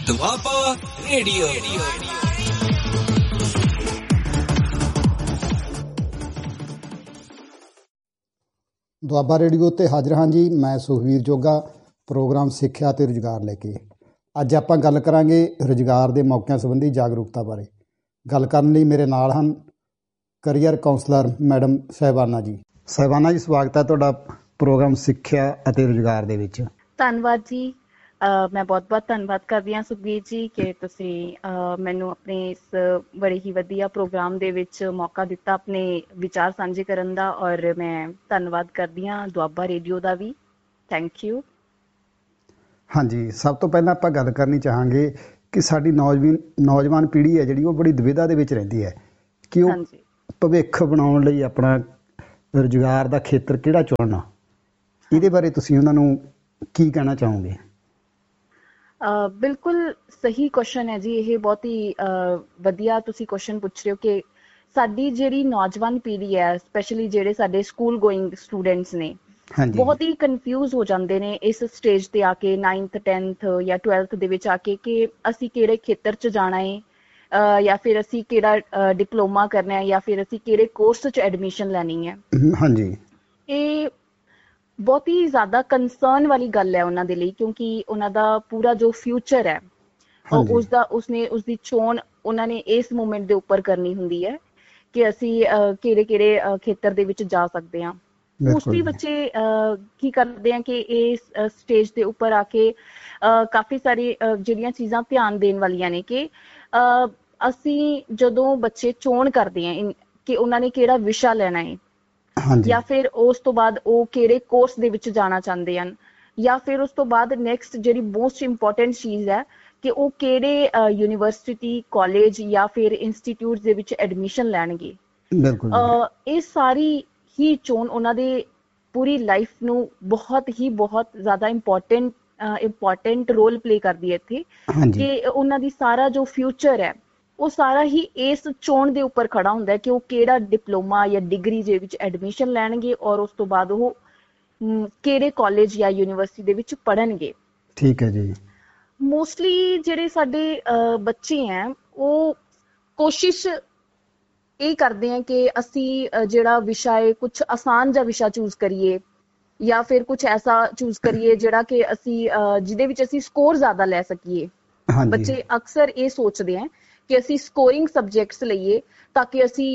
Doaba radio. Doaba radio 'ਤੇ ਹਾਜ਼ਰ ਹਾਂ ਜੀ। ਮੈਂ ਸੁਖਵੀਰ ਜੋਗਾ, ਪ੍ਰੋਗਰਾਮ ਸਿੱਖਿਆ ਅਤੇ ਰੁਜ਼ਗਾਰ ਲੈ ਕੇ। ਅੱਜ ਆਪਾਂ ਗੱਲ ਕਰਾਂਗੇ ਰੁਜ਼ਗਾਰ ਦੇ ਮੌਕਿਆਂ ਸੰਬੰਧੀ ਜਾਗਰੂਕਤਾ ਬਾਰੇ। ਗੱਲ ਕਰਨ ਲਈ ਮੇਰੇ ਨਾਲ ਹਨ ਕਰੀਅਰ ਕਾਉਂਸਲਰ ਮੈਡਮ ਸਾਹਿਬਾਨਾ ਜੀ। ਸਾਹਿਬਾਨਾ ਜੀ, ਸਵਾਗਤ ਹੈ ਤੁਹਾਡਾ ਪ੍ਰੋਗਰਾਮ ਸਿੱਖਿਆ ਅਤੇ ਰੁਜ਼ਗਾਰ ਦੇ ਵਿੱਚ। ਧੰਨਵਾਦ ਜੀ। ਮੈਂ ਬਹੁਤ ਧੰਨਵਾਦ ਕਰਦੀ ਹਾਂ ਸੁਖਬੀਰ ਜੀ ਕਿ ਤੁਸੀਂ ਮੈਨੂੰ ਆਪਣੇ ਇਸ ਬੜੇ ਹੀ ਵਧੀਆ ਪ੍ਰੋਗਰਾਮ ਦੇ ਵਿੱਚ ਮੌਕਾ ਦਿੱਤਾ ਆਪਣੇ ਵਿਚਾਰ ਸਾਂਝੇ ਕਰਨ ਦਾ, ਔਰ ਮੈਂ ਧੰਨਵਾਦ ਕਰਦੀ ਹਾਂ Doaba radio the we. Thank you. ਹਾਂਜੀ, ਸਭ ਤੋਂ ਪਹਿਲਾਂ ਆਪਾਂ ਗੱਲ ਕਰਨੀ ਚਾਹਾਂਗੇ ਕਿ ਸਾਡੀ ਨੌਜਵਾਨ ਪੀੜ੍ਹੀ ਹੈ ਜਿਹੜੀ, ਉਹ ਬੜੀ ਦੁਵਿਧਾ ਦੇ ਵਿੱਚ ਰਹਿੰਦੀ ਹੈ ਕਿ ਉਹ ਭਵਿੱਖ ਬਣਾਉਣ ਲਈ ਆਪਣਾ ਰੁਜ਼ਗਾਰ ਦਾ ਖੇਤਰ ਕਿਹੜਾ ਚੁਣਨਾ। ਇਹਦੇ ਬਾਰੇ ਤੁਸੀਂ ਉਹਨਾਂ ਨੂੰ ਕੀ ਕਹਿਣਾ ਚਾਹੋਗੇ? ਬਿਲਕੁਲ ਸਹੀ ਕੁਐਸਚਨ ਹੈ ਜੀ। ਇਹ ਬਹੁਤ ਹੀ ਵਧੀਆ ਤੁਸੀਂ ਕੁਐਸਚਨ ਪੁੱਛ ਰਹੇ ਹੋ ਕਿ ਸਾਡੀ ਜਿਹੜੀ ਨੌਜਵਾਨ ਪੀੜ੍ਹੀ ਹੈ, ਸਪੈਸ਼ਲੀ ਜਿਹੜੇ ਸਾਡੇ ਸਕੂਲ ਗੋਇੰਗ ਸਟੂਡੈਂਟਸ ਨੇ, ਬਹੁਤ ਹੀ ਕਨਫਿਊਜ਼ ਹੋ ਜਾਂਦੇ ਨੇ ਇਸ ਸਟੇਜ ਤੇ ਆ ਕੇ, 9th 10th ਜਾਂ 12th ਦੇ ਵਿੱਚ ਆ ਕੇ, ਕਿ ਅਸੀਂ ਕਿਹੜੇ ਖੇਤਰ 'ਚ ਜਾਣਾ ਹੈ, ਜਾਂ ਫਿਰ ਅਸੀਂ ਕਿਹੜਾ ਡਿਪਲੋਮਾ ਕਰਨਾ ਹੈ, ਜਾਂ ਫਿਰ ਅਸੀਂ ਕਿਹੜੇ ਕੋਰਸ 'ਚ ਐਡਮਿਸ਼ਨ ਲੈਣੀ ਹੈ। ਹਾਂਜੀ, ਇਹ ਬਹੁਤ ਹੀ ਜ਼ਿਆਦਾ ਕੰਸਰਨ ਵਾਲੀ ਗੱਲ ਹੈ ਉਹਨਾਂ ਦੇ ਲਈ, ਕਿਉਂਕਿ ਉਹਨਾਂ ਦਾ ਪੂਰਾ ਜੋ ਫਿਊਚਰ ਹੈ ਉਸਦੀ ਚੋਣ ਉਹਨਾਂ ਨੇ ਇਸ ਮੂਮੈਂਟ ਦੇ ਉੱਪਰ ਕਰਨੀ ਹੁੰਦੀ ਹੈ ਕਿ ਅਸੀਂ ਕਿਹੜੇ ਖੇਤਰ ਦੇ ਵਿੱਚ ਜਾ ਸਕਦੇ ਹਾਂ। ਮੋਸਟਲੀ ਬੱਚੇ ਕੀ ਕਰਦੇ ਆ ਕਿ ਇਸ ਸਟੇਜ ਦੇ ਉੱਪਰ ਆ ਕੇ ਕਾਫੀ ਸਾਰੀ ਜਿਹੜੀਆਂ ਚੀਜ਼ਾਂ ਧਿਆਨ ਦੇਣ ਵਾਲੀਆਂ ਨੇ ਕਿ ਅਸੀਂ ਜਦੋਂ ਬੱਚੇ ਚੋਣ ਕਰਦੇ ਆ ਕਿ ਉਹਨਾਂ ਨੇ ਕਿਹੜਾ ਵਿਸ਼ਾ ਲੈਣਾ ਹੈ, ਜਾਂ ਫਿਰ ਉਸ ਤੋਂ ਬਾਅਦ ਉਹ ਕਿਹੜੇ ਕੋਰਸ ਦੇ ਵਿੱਚ ਜਾਣਾ ਚਾਹੁੰਦੇ ਹਨ, ਜਾਂ ਫਿਰ ਉਸ ਤੋਂ ਬਾਅਦ ਨੈਕਸਟ ਜਿਹੜੀ ਮੋਸਟ ਇੰਪੋਰਟੈਂਟ ਚੀਜ਼ ਹੈ ਕਿ ਉਹ ਕਿਹੜੇ ਯੂਨੀਵਰਸਿਟੀ, ਕਾਲਜ ਜਾਂ ਫਿਰ ਇੰਸਟੀਟਿਊਟ ਦੇ ਵਿੱਚ ਐਡਮਿਸ਼ਨ ਲੈਣਗੇ। ਇਹ ਸਾਰੀ ਹੀ ਚੋਣ ਉਹਨਾਂ ਦੇ ਪੂਰੀ ਲਾਈਫ ਨੂੰ ਬਹੁਤ ਜ਼ਿਆਦਾ ਇੰਪੋਰਟੈਂਟ ਰੋਲ ਪਲੇ ਕਰਦੀ ਹੈ ਇੱਥੇ, ਕਿ ਉਹਨਾਂ ਦੀ ਸਾਰਾ ਜੋ ਫਿਊਚਰ ਹੈ ਉਹ ਸਾਰਾ ਹੀ ਇਸ ਚੋਣ ਦੇ ਉੱਪਰ ਖੜਾ ਹੁੰਦਾ ਹੈ ਕਿ ਉਹ ਕਿਹੜਾ ਡਿਪਲੋਮਾ ਜਾਂ ਡਿਗਰੀ ਦੇ ਵਿੱਚ ਐਡਮਿਸ਼ਨ ਲੈਣਗੇ, ਔਰ ਉਸ ਤੋਂ ਬਾਅਦ ਉਹ ਕਿਹੜੇ ਕਾਲਜ ਜਾਂ ਯੂਨੀਵਰਸਿਟੀ ਦੇ ਵਿੱਚ ਪੜ੍ਹਨਗੇ। ਠੀਕ ਹੈ ਜੀ। ਮੋਸਟਲੀ ਜਿਹੜੇ ਸਾਡੇ ਬੱਚੇ ਹੈ ਉਹ ਕੋਸ਼ਿਸ਼ ਇਹ ਕਰਦੇ ਆ ਕਿ ਅਸੀਂ ਜਿਹੜਾ ਵਿਸ਼ਾ ਹੈ ਕੁਛ ਆਸਾਨ ਜਿਹਾ ਵਿਸ਼ਾ ਚੂਜ਼ ਕਰੀਏ, ਜਾਂ ਫਿਰ ਕੁਛ ਐਸਾ ਚੂਜ਼ ਕਰੀਏ ਜਿਹੜਾ ਕਿ ਅਸੀਂ ਜਿਹਦੇ ਵਿੱਚ ਅਸੀਂ ਸਕੋਰ ਜ਼ਿਆਦਾ ਲੈ ਸਕੀਏ। ਬੱਚੇ ਅਕਸਰ ਇਹ ਸੋਚਦੇ ਆ ਕਿ ਅਸੀਂ ਸਕੋਰਿੰਗ ਸਬਜੈਕਟਸ ਲਈਏ ਤਾਂ ਕਿ ਅਸੀਂ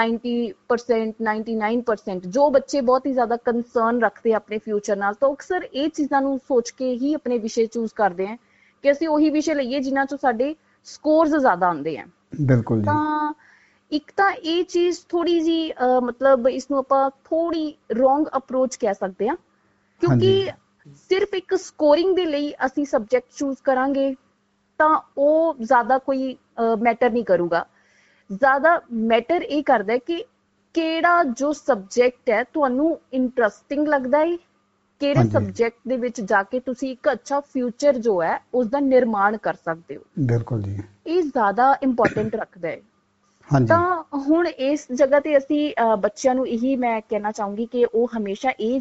90%, 99%, ਜੋ ਬੱਚੇ ਬਹੁਤ ਹੀ ਜ਼ਿਆਦਾ ਕੰਸਰਨ ਰੱਖਦੇ ਆਪਣੇ ਫਿਊਚਰ ਨਾਲ, ਤਾਂ ਅਕਸਰ ਇਹ ਚੀਜ਼ਾਂ ਨੂੰ ਸੋਚ ਕੇ ਹੀ ਆਪਣੇ ਵਿਸ਼ੇ ਚੂਜ਼ ਕਰਦੇ ਆ ਕਿ ਅਸੀਂ ਉਹੀ ਵਿਸ਼ੇ ਲਈਏ ਜਿਨ੍ਹਾਂ 'ਚੋਂ ਸਾਡੇ ਸਕੋਰਸ ਜ਼ਿਆਦਾ ਆਉਂਦੇ ਆ। ਬਿਲਕੁਲ। ਤਾਂ ਇੱਕ ਤਾਂ ਇਹ ਚੀਜ਼ ਥੋੜੀ ਜਿਹੀ ਮਤਲਬ ਇਸਨੂੰ ਆਪਾਂ ਥੋੜੀ ਰੋਂਗ ਅਪਰੋਚ ਕਹਿ ਸਕਦੇ ਹਾਂ, ਕਿਉਂਕਿ ਸਿਰਫ ਇੱਕ ਸਕੋਰਿੰਗ ਦੇ ਲਈ ਅਸੀਂ ਸਬਜੈਕਟ ਚੂਜ਼ ਕਰਾਂਗੇ ਤਾਂ ਉਹ ਜ਼ਿਆਦਾ ਕੋਈ ਮੈਟਰ ਨਹੀਂ ਕਰੂਗਾ। ਜ਼ਿਆਦਾ ਮੈਟਰ ਇਹ ਕਰਦਾ ਕਿ ਕਿਹੜਾ ਜੋ ਸਬਜੈਕਟ ਹੈ ਤੁਹਾਨੂੰ ਇੰਟਰਸਟਿੰਗ ਲੱਗਦਾ ਹੈ, ਕਿਹੜੇ ਸਬਜੈਕਟ ਦੇ ਵਿੱਚ ਜਾ ਕੇ ਤੁਸੀਂ ਇੱਕ ਅੱਛਾ ਫਿਊਚਰ ਜੋ ਹੈ ਉਸਦਾ ਨਿਰਮਾਣ ਕਰ ਸਕਦੇ ਹੋ। ਬਿਲਕੁਲ ਜੀ, ਇਹ ਜ਼ਿਆਦਾ ਇੰਪੋਰਟੈਂਟ ਰੱਖਦਾ ਹੈ। ਤਾਂ ਹੁਣ ਇਸ ਜਗ੍ਹਾ ਤੇ ਅਸੀਂ ਬੱਚਿਆਂ ਨੂੰ ਇਹੀ ਮੈਂ ਕਹਿਣਾ ਚਾਹੂੰਗੀ ਕਿ ਉਹ ਹਮੇਸ਼ਾ ਇਹ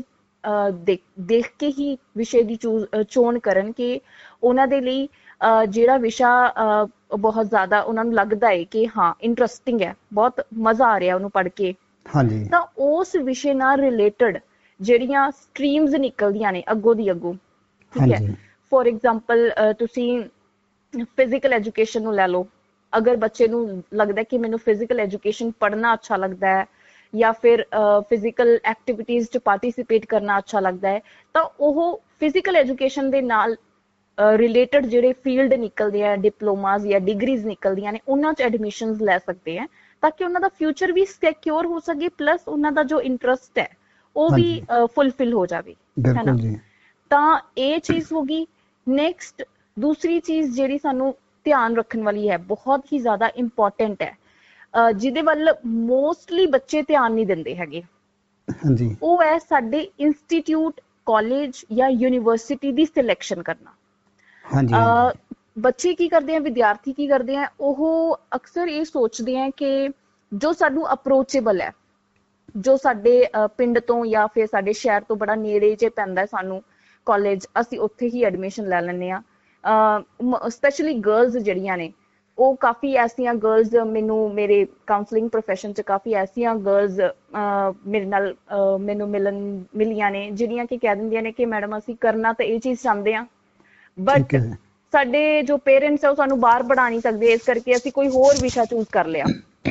ਦੇਖ ਕੇ ਹੀ ਵਿਸ਼ੇ ਦੀ ਚੋਣ ਕਰਨ ਕਿ ਉਹਨਾਂ ਦੇ ਲਈ ਜਿਹੜਾ ਵਿਸ਼ਾ ਬਹੁਤ ਜ਼ਿਆਦਾ ਉਹਨਾਂ ਨੂੰ ਲੱਗਦਾ ਹੈ ਕਿ ਹਾਂ ਇੰਟਰਸਟਿੰਗ ਹੈ, ਬਹੁਤ ਮਜ਼ਾ ਆ ਰਿਹਾ ਉਹਨੂੰ ਪੜ੍ਹ ਕੇ, ਤਾਂ ਉਸ ਵਿਸ਼ੇ ਨਾਲ ਰਿਲੇਟਡ ਜਿਹੜੀਆਂ ਸਟਰੀਮਸ ਨਿਕਲਦੀਆਂ ਨੇ ਅੱਗੋਂ ਦੀ ਅੱਗੋਂ, ਠੀਕ ਹੈ। ਫੋਰ ਐਗਜ਼ਾਮਪਲ ਤੁਸੀਂ ਫਿਜ਼ੀਕਲ ਐਜੂਕੇਸ਼ਨ ਨੂੰ ਲੈ ਲਓ। ਅਗਰ ਬੱਚੇ ਨੂੰ ਲੱਗਦਾ ਕਿ ਮੈਨੂੰ ਫਿਜ਼ੀਕਲ ਐਜੂਕੇਸ਼ਨ ਪੜ੍ਹਨਾ ਅੱਛਾ ਲੱਗਦਾ ਹੈ, ਜਾਂ ਫਿਰ ਫਿਜ਼ੀਕਲ ਐਕਟੀਵਿਟੀਜ਼ 'ਚ ਪਾਰਟੀਸਿਪੇਟ ਕਰਨਾ ਅੱਛਾ ਲੱਗਦਾ ਹੈ, ਤਾਂ ਉਹ ਫਿਜ਼ੀਕਲ ਐਜੂਕੇਸ਼ਨ ਦੇ ਨਾਲ ਰਿਲੇਟਡ ਜਿਹੜੇ ਫੀਲਡ ਨਿਕਲਦੇ ਆ, ਡਿਪਲੋਮਾਸ ਜਾਂ ਡਿਗਰੀਜ਼ ਨਿਕਲਦੀਆਂ ਨੇ, ਉਹਨਾਂ 'ਚ ਐਡਮਿਸ਼ਨਸ ਲੈ ਸਕਦੇ ਆ ਤਾਂ ਕਿ ਉਹਨਾਂ ਦਾ ਫਿਊਚਰ ਵੀ ਸਿਕਿਉਰ ਹੋ ਸਕੇ, ਪਲੱਸ ਉਹਨਾਂ ਦਾ ਜੋ ਇੰਟਰਸਟ ਹੈ ਉਹ ਵੀ ਫੁਲਫਿਲ ਹੋ ਜਾਵੇ, ਹੈ ਨਾ। ਤਾਂ ਇਹ ਚੀਜ਼ ਹੋ ਗਈ। ਨੈਕਸਟ ਦੂਸਰੀ ਚੀਜ਼ ਜਿਹੜੀ ਸਾਨੂੰ ਧਿਆਨ ਰੱਖਣ ਵਾਲੀ ਹੈ, ਬਹੁਤ ਹੀ ਜ਼ਿਆਦਾ ਇੰਪੋਰਟੈਂਟ ਹੈ, ਜਿਹਦੇ ਵੱਲ ਮੋਸਟਲੀ ਬੱਚੇ ਧਿਆਨ ਨਹੀਂ ਦਿੰਦੇ ਹੈਗੇ, ਉਹ ਹੈ ਸਾਡੇ ਇੰਸਟੀਟਿਊਟ, ਕਾਲਜ ਜਾਂ ਯੂਨੀਵਰਸਿਟੀ ਦੀ ਸਿਲੈਕਸ਼ਨ ਕਰਨਾ। ਬੱਚੇ ਕੀ ਕਰਦੇ ਆ, ਵਿਦਿਆਰਥੀ ਕੀ ਕਰਦੇ ਆ, ਉਹ ਅਕਸਰ ਇਹ ਸੋਚਦੇ ਆ ਕਿ ਜੋ ਸਾਨੂੰ ਅਪਰੋਚੇਬਲ ਹੈ, ਜੋ ਸਾਡੇ ਪਿੰਡ ਤੋਂ ਜਾਂ ਫਿਰ ਸਾਡੇ ਸ਼ਹਿਰ ਤੋਂ ਬੜਾ ਨੇੜੇ ਜੇ ਪੈਂਦਾ ਸਾਨੂੰ ਕਾਲਜ, ਅਸੀਂ ਉੱਥੇ ਹੀ ਐਡਮਿਸ਼ਨ ਲੈ ਲੈਂਦੇ ਹਾਂ। ਸਪੈਸ਼ਲੀ ਗਰਲਸ ਜਿਹੜੀਆਂ ਨੇ, ਉਹ ਕਾਫੀ ਐਸੀਆਂ ਗਰਲਸ ਮੈਨੂੰ ਮੇਰੇ ਕਾਉਂਸਲਿੰਗ ਪ੍ਰੋਫੈਸ਼ਨ 'ਚ ਕਾਫੀ ਐਸੀਆਂ ਗਰਲਸ ਮੇਰੇ ਨਾਲ ਮੈਨੂੰ ਮਿਲੀਆਂ ਨੇ, ਜਿਹੜੀਆਂ ਕਿ ਕਹਿ ਦਿੰਦੀਆਂ ਨੇ ਕਿ ਮੈਡਮ ਅਸੀਂ ਕਰਨਾ ਤਾਂ ਇਹ ਚੀਜ਼ ਚਾਹੁੰਦੇ ਹਾਂ, ਬਟ ਸਾਡੇ ਜੋ ਪੇਰੈਂਟਸ ਆ ਉਹ ਸਾਨੂੰ ਬਾਹਰ ਪੜ੍ਹਾ ਨਹੀਂ ਸਕਦੇ, ਇਸ ਕਰਕੇ ਅਸੀਂ ਕੋਈ ਹੋਰ ਵਿਸ਼ਾ ਚੂਜ਼ ਕਰ ਲਿਆ।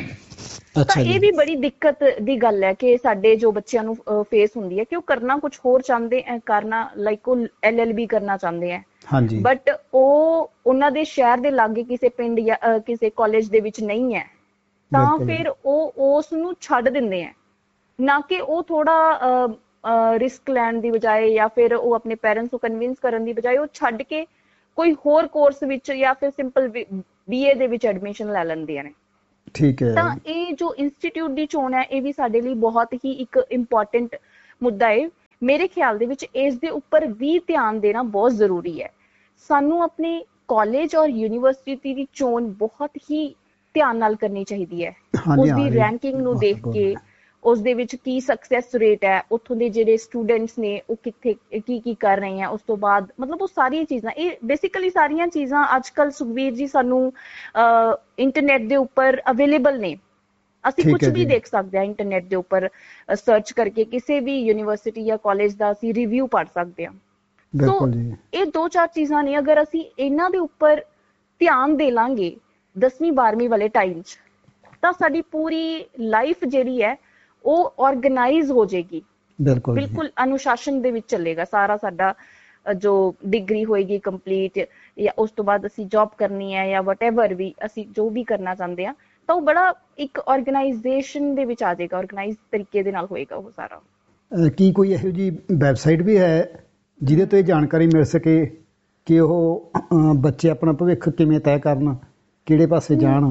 ਤਾਂ ਇਹ ਵੀ ਬੜੀ ਦਿੱਕਤ ਦੀ ਗੱਲ ਹੈ ਕਿ ਸਾਡੇ ਜੋ ਬੱਚਿਆਂ ਨੂੰ ਫੇਸ ਹੁੰਦੀ ਹੈ ਕਿ ਉਹ ਕਰਨਾ ਕੁਝ ਹੋਰ ਚਾਹੁੰਦੇ ਹੈ, ਕਰਨਾ ਲਾਈਕ ਉਹ LLB ਕਰਨਾ ਚਾਹੁੰਦੇ ਹੈ, ਬਟ ਉਹ ਉਹਨਾਂ ਦੇ ਸ਼ਹਿਰ ਦੇ ਲਾਗੇ ਕਿਸੇ ਪਿੰਡ ਜਾਂ ਕਿਸੇ ਕਾਲਜ ਦੇ ਵਿੱਚ ਨਹੀਂ ਹੈ, ਤਾਂ ਫਿਰ ਉਹ ਉਸ ਨੂੰ ਛੱਡ ਦਿੰਦੇ ਹੈ। ਨਾ ਕਿ ਉਹ ਥੋੜਾ ਰਿਸਕ ਲੈਣ ਦੀ ਬਜਾਏ ਜਾਂ ਫਿਰ ਉਹ ਆਪਣੇ ਪੇਰੈਂਟਸ ਨੂੰ ਕਨਵਿੰਸ ਕਰਨ ਦੀ ਬਜਾਏ ਉਹ ਛੱਡ ਕੇ ਕੋਈ ਹੋਰ ਕੋਰਸ ਵਿੱਚ ਜਾਂ ਫਿਰ ਸਿੰਪਲ BA ਦੇ ਵਿੱਚ ਐਡਮਿਸ਼ਨ ਲੈ ਲੈਂਦੀਆਂ ਨੇ। ਠੀਕ ਹੈ। ਤਾਂ ਇਹ ਜੋ ਇੰਸਟੀਚਿਊਟ ਦੀ ਚੋਣ ਹੈ ਇਹ ਵੀ ਸਾਡੇ ਲਈ ਬਹੁਤ ਹੀ ਇੱਕ ਇੰਪੋਰਟੈਂਟ ਮੁੱਦਾ ਹੈ। ਮੇਰੇ ਖਿਆਲ ਦੇ ਵਿੱਚ ਇਸ ਦੇ ਉੱਪਰ ਵੀ ਧਿਆਨ ਦੇਣਾ ਬਹੁਤ ਜ਼ਰੂਰੀ ਹੈ। ਸਾਨੂੰ ਆਪਣੇ ਕਾਲਜ ਔਰ ਯੂਨੀਵਰਸਿਟੀ ਦੀ ਚੋਣ ਬਹੁਤ ਹੀ ਧਿਆਨ ਨਾਲ ਕਰਨੀ ਚਾਹੀਦੀ ਹੈ। ਉਸਦੀ ਰੈਂਕਿੰਗ ਨੂੰ ਦੇਖ ਕੇ ਉਸ ਦੇ ਵਿੱਚ ਕੀ ਸਕਸੈਸ ਰੇਟ ਹੈ, ਉੱਥੋਂ ਦੇ ਜਿਹੜੇ ਸਟੂਡੈਂਟਸ ਨੇ ਉਹ ਕਿੱਥੇ ਕੀ ਕਰ ਰਹੇ ਆ, ਉਸ ਤੋਂ ਬਾਅਦ ਮਤਲਬ ਉਹ ਸਾਰੀਆਂ ਚੀਜ਼ਾਂ, ਇਹ ਬੇਸਿਕਲੀ ਸਾਰੀਆਂ ਚੀਜ਼ਾਂ ਅੱਜ ਕੱਲ੍ਹ ਸੁਖਬੀਰ ਜੀ ਸਾਨੂੰ ਇੰਟਰਨੈਟ ਦੇ ਉੱਪਰ ਅਵੇਲੇਬਲ ਨੇ। ਅਸੀਂ ਕੁਝ ਵੀ ਦੇਖ ਸਕਦੇ ਹਾਂ ਇੰਟਰਨੈਟ ਦੇ ਉੱਪਰ ਸਰਚ ਕਰਕੇ, ਕਿਸੇ ਵੀ ਯੂਨੀਵਰਸਿਟੀ ਜਾਂ ਕਾਲਜ ਦਾ ਅਸੀਂ ਰਿਵਿਊ ਪੜ੍ਹ ਸਕਦੇ ਹਾਂ। ਸੋ ਇਹ 2-4 ਚੀਜ਼ਾਂ ਨੇ, ਅਗਰ ਅਸੀਂ ਇਹਨਾਂ ਦੇ ਉੱਪਰ ਧਿਆਨ ਦੇ ਲਾਂਗੇ 10ਵੀਂ 12ਵੀਂ ਵਾਲੇ ਟਾਈਮ 'ਚ, ਤਾਂ ਸਾਡੀ ਪੂਰੀ ਲਾਈਫ ਜਿਹੜੀ ਹੈ ਉਹ ਆਰਗੇਨਾਈਜ਼ ਹੋ ਜਾਏਗੀ, ਬਿਲਕੁਲ ਅਨੁਸ਼ਾਸਨ ਦੇ ਵਿੱਚ ਚੱਲੇਗਾ ਸਾਰਾ ਸਾਡਾ ਜੋ ਡਿਗਰੀ ਹੋਏਗੀ ਕੰਪਲੀਟ, ਜਾਂ ਉਸ ਤੋਂ ਬਾਅਦ ਅਸੀਂ ਜੌਬ ਕਰਨੀ ਹੈ ਜਾਂ ਵਟਐਵਰ ਵੀ ਅਸੀਂ ਜੋ ਵੀ ਕਰਨਾ ਚਾਹੁੰਦੇ ਹਾਂ, ਤਾਂ ਉਹ ਬੜਾ ਇੱਕ ਆਰਗੇਨਾਈਜੇਸ਼ਨ ਦੇ ਵਿੱਚ ਆ ਜਾਏਗਾ, ਆਰਗੇਨਾਈਜ਼ ਤਰੀਕੇ ਦੇ ਨਾਲ ਹੋਏਗਾ ਉਹ ਸਾਰਾ। ਕੀ ਕੋਈ ਇਹੋ ਜਿਹੀ ਵੈਬਸਾਈਟ ਵੀ ਹੈ ਜਿਹਦੇ ਤੋਂ ਇਹ ਜਾਣਕਾਰੀ ਮਿਲ ਸਕੇ ਕਿ ਉਹ ਬੱਚੇ ਆਪਣਾ ਭਵਿੱਖ ਕਿਵੇਂ ਤੈਅ ਕਰਨ, ਕਿਹੜੇ ਪਾਸੇ ਜਾਣ,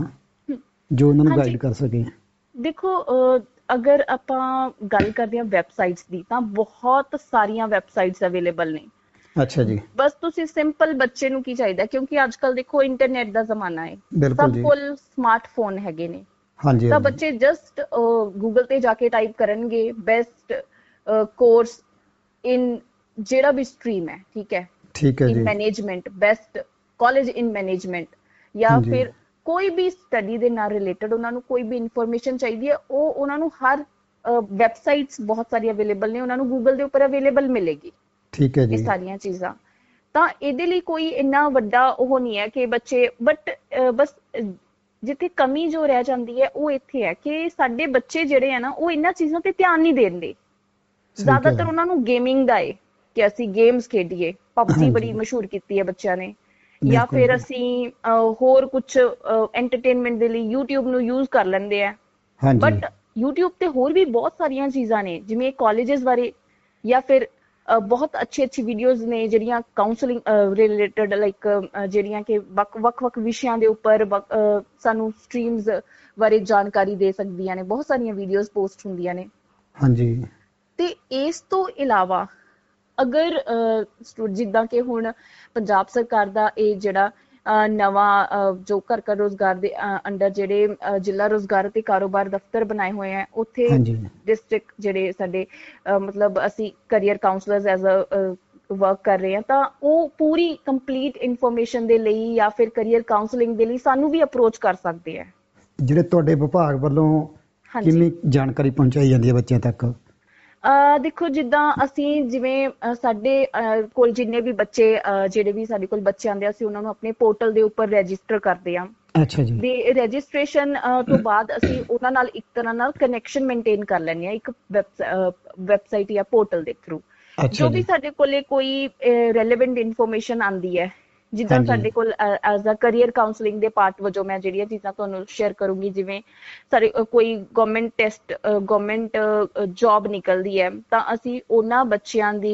ਜੋ ਉਹਨਾਂ ਨੂੰ ਗਾਈਡ ਕਰ ਸਕੇ? ਦੇਖੋ, ਅਗਰ ਆਪਾਂ ਗੱਲ ਕਰਦੇ ਹਾਂ ਵੈਬਸਾਈਟਸ ਦੀ, ਤਾਂ ਬਹੁਤ ਸਾਰੀਆਂ ਵੈਬਸਾਈਟਸ ਅਵੇਲੇਬਲ ਨੇ। ਅੱਛਾ ਜੀ। ਬਸ ਤੁਸੀਂ ਸਿੰਪਲ ਬੱਚੇ ਨੂੰ ਕੀ ਚਾਹੀਦਾ, ਕਿਉਂਕਿ ਅੱਜ ਕੱਲ ਦੇਖੋ ਇੰਟਰਨੈਟ ਦਾ ਜ਼ਮਾਨਾ ਹੈ, ਸਭ ਕੋਲ ਸਮਾਰਟਫੋਨ ਹੈਗੇ ਨੇ, ਤਾਂ ਬੱਚੇ ਜਸਟ ਗੂਗਲ ਤੇ ਜਾ ਕੇ ਟਾਈਪ ਕਰਨਗੇ ਬੈਸਟ ਕੋਰਸ ਇਨ ਜਿਹੜਾ ਵੀ ਸਟਰੀਮ ਹੈ, ਠੀਕ ਹੈ ਇਨ ਮੈਨੇਜਮੈਂਟ, ਬੈਸਟ ਕਾਲਜ ਇਨ ਮੈਨੇਜਮੈਂਟ, ਜਾਂ ਫਿਰ ਕੋਈ ਵੀ ਸਟੱਡੀ ਦੇ ਨਾਲ ਰਿਲੇਟਡ ਉਹਨਾਂ ਨੂੰ ਕੋਈ ਵੀ ਇਨਫੋਰਮੇਸ਼ਨ ਚਾਹੀਦੀ ਹੈ, ਉਹ ਉਹਨਾਂ ਨੂੰ ਹਰ ਵੈਬਸਾਈਟਸ ਬਹੁਤ ਸਾਰੀ ਅਵੇਲੇਬਲ ਨੇ, ਉਹਨਾਂ ਨੂੰ ਗੂਗਲ ਦੇ ਉੱਪਰ ਅਵੇਲੇਬਲ ਮਿਲੇਗੀ। ਠੀਕ ਹੈ ਜੀ। ਇਹ ਸਾਰੀਆਂ ਚੀਜ਼ਾਂ, ਤਾਂ ਇਹਦੇ ਲਈ ਕੋਈ ਇੰਨਾ ਵੱਡਾ ਉਹ ਨਹੀਂ ਹੈ ਕਿ ਬੱਚੇ, ਬਟ ਬਸ ਜਿੱਥੇ ਕਮੀ ਜੋ ਰਹਿ ਜਾਂਦੀ ਹੈ ਉਹ ਇੱਥੇ ਹੈ ਕਿ ਸਾਡੇ ਬੱਚੇ ਜਿਹੜੇ ਆ ਨਾ ਉਹ ਇਹਨਾਂ ਚੀਜ਼ਾਂ ਤੇ ਧਿਆਨ ਨਹੀਂ ਦਿੰਦੇ। ਜ਼ਿਆਦਾਤਰ ਉਹਨਾਂ ਨੂੰ ਗੇਮਿੰਗ ਦਾ ਹੈ ਕਿ ਅਸੀਂ ਗੇਮਸ ਖੇਡੀਏ, PUBG ਬੜੀ ਮਸ਼ਹੂਰ ਕੀਤੀ ਹੈ ਬੱਚਿਆਂ ਨੇ, ਜਾਂ ਫਿਰ ਅਸੀਂ ਹੋਰ ਕੁਝ ਐਂਟਰਟੇਨਮੈਂਟ ਦੇ ਲਈ YouTube ਨੂੰ ਯੂਜ਼ ਕਰ ਲੈਂਦੇ ਆ। ਬਟ YouTube ਤੇ ਹੋਰ ਵੀ ਬਹੁਤ ਸਾਰੀਆਂ ਚੀਜ਼ਾਂ ਨੇ, ਜਿਵੇਂ ਕਾਲਜਸ ਬਾਰੇ, ਜਾਂ ਫਿਰ ਬਹੁਤ ਅੱਛੀ ਵੀਡੀਓਜ਼ ਨੇ ਜਿਹੜੀਆਂ ਕਾਉਂਸਲਿੰਗ ਰਿਲੇਟਡ, ਲਾਈਕ ਜਿਹੜੀਆਂ ਕਿ ਵੱਖ-ਵੱਖ ਵਿਸ਼ਿਆਂ ਦੇ ਉੱਪਰ ਸਾਨੂੰ ਸਟਰੀਮਸ ਬਾਰੇ ਜਾਣਕਾਰੀ ਦੇ ਸਕਦੀਆਂ ਨੇ। ਬਹੁਤ ਸਾਰੀਆਂ ਵੀਡੀਓਜ਼ ਪੋਸਟ ਹੁੰਦੀਆਂ ਨੇ। ਹਾਂਜੀ। ਤੇ ਇਸ ਤੋਂ ਇਲਾਵਾ ਅਗਰ ਜਿੱਦਾਂ ਕਿ ਹੁਣ ਪੰਜਾਬ ਸਰਕਾਰ ਦਾ ਇਹ ਜਿਹੜਾ ਨਵਾਂ ਜੋ ਘਰ ਘਰ ਰੋਜ਼ਗਾਰ ਦੇ ਅੰਡਰ ਜਿਹੜੇ ਜ਼ਿਲ੍ਹਾ ਰੋਜ਼ਗਾਰ ਤੇ ਕਾਰੋਬਾਰ ਦਫ਼ਤਰ ਬਣਾਏ ਹੋਏ ਆ, ਉੱਥੇ ਡਿਸਟ੍ਰਿਕਟ ਜਿਹੜੇ ਸਾਡੇ ਮਤਲਬ ਅਸੀਂ career councillors as a work ਕਰ ਰਹੇ ਹਾਂ, ਤਾਂ ਉਹ ਪੂਰੀ ਕੰਪਲੀਟ ਇਨਫੋਰਮੇਸ਼ਨ ਦੇ ਲਈ ਜਾਂ ਫਿਰ ਕਰੀਅਰ ਕਾਉਂਸਲਿੰਗ ਦੇ ਲਈ ਸਾਨੂੰ ਵੀ ਅਪਰੋਚ ਕਰ ਸਕਦੇ ਆ। ਜਿਹੜੇ ਤੁਹਾਡੇ ਵਿਭਾਗ ਵੱਲੋਂ ਕਿੰਨੀ ਜਾਣਕਾਰੀ ਪਹੁੰਚਾਈ ਜਾਂਦੀ ਹੈ ਬੱਚਿਆਂ ਤੱਕ? ਦੇਖੋ, ਜਿੱਦਾਂ ਅਸੀਂ ਜਿਵੇਂ ਸਾਡੇ ਕੋਲ ਜਿੰਨੇ ਵੀ ਬੱਚੇ ਜਿਹੜੇ ਵੀ ਸਾਡੇ ਕੋਲ ਬੱਚੇ ਆਉਂਦੇ ਆ, ਅਸੀਂ ਉਹਨਾਂ ਨੂੰ ਆਪਣੇ ਪੋਰਟਲ ਦੇ ਉੱਪਰ ਰਜਿਸਟਰ ਕਰਦੇ ਹਾਂ। ਅੱਛਾ ਜੀ। ਤੇ ਰਜਿਸਟ੍ਰੇਸ਼ਨ ਤੋਂ ਬਾਅਦ ਅਸੀਂ ਉਹਨਾਂ ਨਾਲ ਇੱਕ ਤਰ੍ਹਾਂ ਨਾਲ ਕਨੈਕਸ਼ਨ ਮੇਨਟੇਨ ਕਰ ਲੈਂਦੇ ਹਾਂ ਇੱਕ ਵੈਬਸਾਈਟ ਜਾਂ ਪੋਰਟਲ ਦੇ ਥਰੂ। ਜੋ ਵੀ ਸਾਡੇ ਕੋਲੇ ਕੋਈ ਰੈਲੇਵੈਂਟ ਇਨਫੋਰਮੇਸ਼ਨ ਆਉਂਦੀ ਹੈ, ਜਿੱਦਾਂ ਸਾਡੇ ਕੋਲ ਐਜ਼ ਅ ਕਰੀਅਰ ਕਾਉਂਸਲਿੰਗ ਦੇ ਪਾਰਟ ਵਜੋਂ ਮੈਂ ਜਿਹੜੀਆਂ ਚੀਜ਼ਾਂ ਤੁਹਾਨੂੰ ਸ਼ੇਅਰ ਕਰੂੰਗੀ, ਜਿਵੇਂ ਸਾਡੇ ਕੋਈ ਗਵਰਨਮੈਂਟ ਟੈਸਟ, ਗਵਰਨਮੈਂਟ ਜੌਬ ਨਿਕਲਦੀ ਹੈ, ਤਾਂ ਅਸੀਂ ਉਹਨਾਂ ਬੱਚਿਆਂ ਦੀ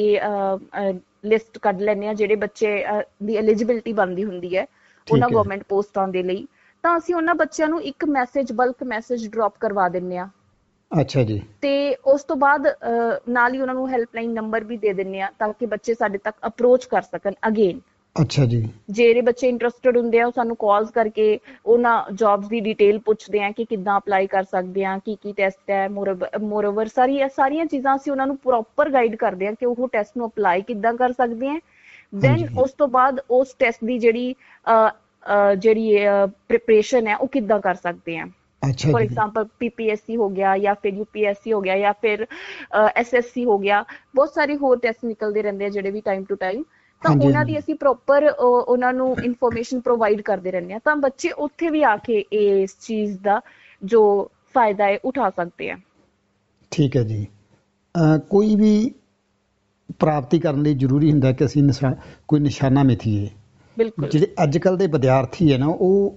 ਲਿਸਟ ਕੱਢ ਲੈਂਦੇ ਹਾਂ ਜਿਹੜੇ ਬੱਚੇ ਦੀ ਐਲੀਜੀਬਿਲਿਟੀ ਬਣਦੀ ਹੁੰਦੀ ਹੈ ਉਹਨਾਂ ਗਵਰਨਮੈਂਟ ਪੋਸਟਾਂ ਦੇ ਲਈ, ਤਾਂ ਅਸੀਂ ਉਹਨਾਂ ਬੱਚਿਆਂ ਨੂੰ ਇੱਕ ਮੈਸੇਜ, ਬਲਕ ਮੈਸੇਜ ਡ੍ਰੌਪ ਕਰਵਾ ਦਿੰਦੇ ਹਾਂ। ਅੱਛਾ ਜੀ। ਤੇ ਉਸ ਤੋਂ ਬਾਅਦ ਨਾਲ ਹੀ ਉਹਨਾਂ ਨੂੰ ਹੈਲਪਲਾਈਨ ਨੰਬਰ ਵੀ ਦੇ ਦਿੰਦੇ ਹਾਂ ਤਾਂ ਕਿ ਬੱਚੇ ਸਾਡੇ ਤੱਕ ਅਪਰੋਚ ਕਰ ਸਕਣ ਅਗੇਨ। ਅੱਛਾ ਜੀ। ਜਿਹੜੇ ਬੱਚੇ ਇੰਟਰਸਟਡ ਹੁੰਦੇ ਆ ਉਹ ਸਾਨੂੰ ਕਾਲਸ ਕਰਕੇ ਉਹਨਾਂ ਜੌਬਸ ਦੀ ਡਿਟੇਲ ਪੁੱਛਦੇ ਆ ਕਿ ਕਿੱਦਾਂ ਅਪਲਾਈ ਕਰ ਸਕਦੇ ਆ, ਕੀ ਟੈਸਟ ਹੈ, ਮੋਰਓਵਰ ਸਾਰੀਆਂ ਚੀਜ਼ਾਂ ਅਸੀਂ ਉਹਨਾਂ ਨੂੰ ਪ੍ਰੋਪਰ ਗਾਈਡ ਕਰਦੇ ਆ ਕਿ ਉਹ ਟੈਸਟ ਨੂੰ ਅਪਲਾਈ ਕਿੱਦਾਂ ਕਰ ਸਕਦੇ ਆ, ਦੈਨ ਉਸ ਤੋਂ ਬਾਅਦ ਉਸ ਟੈਸਟ ਦੀ ਜਿਹੜੀ ਪ੍ਰਿਪਰੇਸ਼ਨ ਹੈ ਉਹ ਕਿੱਦਾਂ ਕਰ ਸਕਦੇ ਆ। ਫॉर एग्जाम्पल PPSC हो गया या फिर UPSC हो गया या फिर SSC हो गया, बहुत सारे होर ਟੈਸਟ ਨਿਕਲਦੇ ਰਹਿੰਦੇ ਆ ਜਿਹੜੇ ਵੀ ਟਾਈਮ ਟੂ ਟਾਈਮ, ਤਾਂ ਉਹਨਾਂ ਦੀ ਅਸੀਂ ਪ੍ਰੋਪਰ ਉਹਨਾਂ ਨੂੰ ਇਨਫੋਰਮੇਸ਼ਨ ਪ੍ਰੋਵਾਈਡ ਕਰਦੇ ਰਹਿੰਦੇ ਆ, ਤਾਂ ਬੱਚੇ ਉੱਥੇ ਵੀ ਆ ਕੇ ਇਸ ਚੀਜ਼ ਦਾ ਜੋ ਫਾਇਦਾ ਹੈ ਉਠਾ ਸਕਦੇ ਆ। ਠੀਕ ਹੈ ਜੀ। ਕੋਈ ਵੀ ਪ੍ਰਾਪਤੀ ਕਰਨ ਲਈ ਜ਼ਰੂਰੀ ਹੁੰਦਾ ਕਿ ਅਸੀਂ ਕੋਈ ਨਿਸ਼ਾਨਾ ਮਿਥੀਏ। ਬਿਲਕੁਲ। ਜਿਹੜੇ ਅੱਜ ਕੱਲ੍ਹ ਦੇ ਵਿਦਿਆਰਥੀ ਹੈ ਨਾ, ਉਹ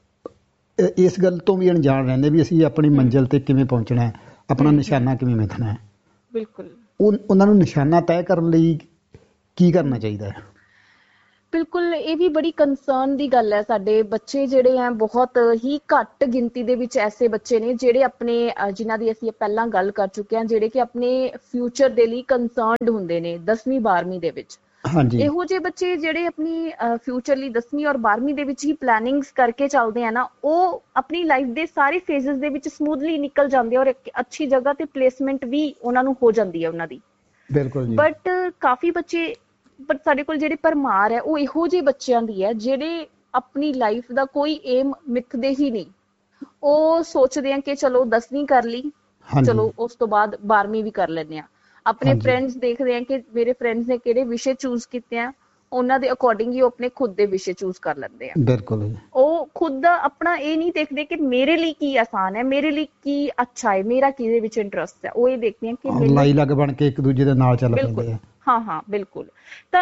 ਇਸ ਗੱਲ ਤੋਂ ਵੀ ਅਣਜਾਣ ਰਹਿੰਦੇ ਵੀ ਅਸੀਂ ਆਪਣੀ ਮੰਜ਼ਿਲ ਤੇ ਕਿਵੇਂ ਪਹੁੰਚਣਾ ਹੈ, ਆਪਣਾ ਨਿਸ਼ਾਨਾ ਕਿਵੇਂ ਮਿਥਣਾ ਹੈ। ਬਿਲਕੁਲ। ਉਹਨਾਂ ਨੂੰ ਨਿਸ਼ਾਨਾ ਤੈਅ ਕਰਨ ਲਈ ਕੀ ਕਰਨਾ ਚਾਹੀਦਾ ਹੈ? ਬਿਲਕੁਲ, ਇਹ ਵੀ ਬੜੀ ਕੰਸਰਨ ਦੀ ਗੱਲ ਹੈ। ਸਾਡੇ ਬੱਚੇ ਜਿਹੜੇ ਹੈ ਬਹੁਤ ਹੀ ਘੱਟ ਗਿਣਤੀ ਦੇ ਵਿੱਚ ਐਸੇ ਬੱਚੇ ਨੇ ਜਿਹੜੇ ਆਪਣੇ ਜਿਨ੍ਹਾਂ ਦੀ ਅਸੀਂ ਪਹਿਲਾਂ ਗੱਲ ਕਰ ਚੁੱਕੇ ਹਾਂ, ਜਿਹੜੇ ਕਿ ਆਪਣੇ ਫਿਊਚਰ ਦੇ ਲਈ ਕੰਸਰਨਡ ਹੁੰਦੇ ਨੇ 10ਵੀਂ 12ਵੀਂ ਦੇ ਵਿੱਚ। ਇਹੋ ਜਿਹੇ ਬੱਚੇ ਜਿਹੜੇ ਆਪਣੀ ਫਿਊਚਰ ਲਈ 10ਵੀਂ ਔਰ 12ਵੀਂ ਦੇ ਵਿੱਚ ਹੀ ਪਲੈਨਿੰਗਸ ਕਰਕੇ ਚੱਲਦੇ ਆ ਨਾ, ਉਹ ਆਪਣੀ ਲਾਈਫ ਦੇ ਸਾਰੇ ਫੇਜ਼ਸ ਦੇ ਵਿੱਚ ਸਮੂਥਲੀ ਨਿਕਲ ਜਾਂਦੇ ਆ ਔਰ ਇੱਕ ਅੱਛੀ ਜਗ੍ਹਾ ਤੇ ਪਲੇਸਮੈਂਟ ਵੀ ਉਹਨਾਂ ਨੂੰ ਹੋ ਜਾਂਦੀ ਹੈ ਉਹਨਾਂ ਦੀ। ਬਿਲਕੁਲ ਜੀ। ਬਟ ਕਾਫੀ ਬੱਚੇ, ਬਟ ਸਾਡੇ ਕੋਲ ਜਿਹੜੀ ਭਰਮਾਰ ਹੈ ਉਹ ਇਹੋ ਜਿਹੇ ਬੱਚਿਆਂ ਦੀ ਹੈ ਜਿਹੜੇ ਆਪਣੀ ਲਾਈਫ ਦਾ ਕੋਈ ਏਮ ਮਿਥਦੇ ਹੀ ਨਹੀਂ। ਉਹ ਸੋਚਦੇ ਆ ਕਿ ਚਲੋ 10ਵੀਂ ਕਰ ਲਈ, ਚਲੋ ਉਸ ਤੋਂ ਬਾਅਦ 12ਵੀਂ ਵੀ ਕਰ ਲੈਂਦੇ ਆ। ਆਪਣੇ ਫਰੈਂਡਸ ਦੇਖਦੇ ਆ ਕਿ ਮੇਰੇ ਫਰੈਂਡਸ ਨੇ ਕਿਹੜੇ ਵਿਸ਼ੇ ਚੂਜ਼ ਕੀਤੇ ਆ, ਉਹਨਾਂ ਦੇ ਅਕੋਰਡਿੰਗ ਹੀ ਉਹ ਆਪਣੇ ਖੁਦ ਦੇ ਵਿਸ਼ੇ ਚੂਜ਼ ਕਰ ਲੈਂਦੇ ਆ। ਬਿਲਕੁਲ। ਉਹ ਖੁਦ ਦਾ ਆਪਣਾ ਇਹ ਨਹੀਂ ਦੇਖਦੇ ਕਿ ਮੇਰੇ ਲਈ ਕੀ ਆਸਾਨ ਹੈ, ਮੇਰੇ ਲਈ ਕੀ ਅੱਛਾ ਹੈ, ਮੇਰਾ ਕਿਹਦੇ ਵਿੱਚ ਇੰਟਰਸਟ ਹੈ। ਉਹ ਇਹ ਦੇਖਦੇ ਆ ਕਿ ਲਾਈ ਲੱਗ ਬਣ ਕੇ ਇੱਕ ਦੂਜੇ ਦੇ ਨਾਲ ਚੱਲ ਪੈਂਦੇ ਆ। ਹਾਂ ਬਿਲਕੁਲ। ਤਾਂ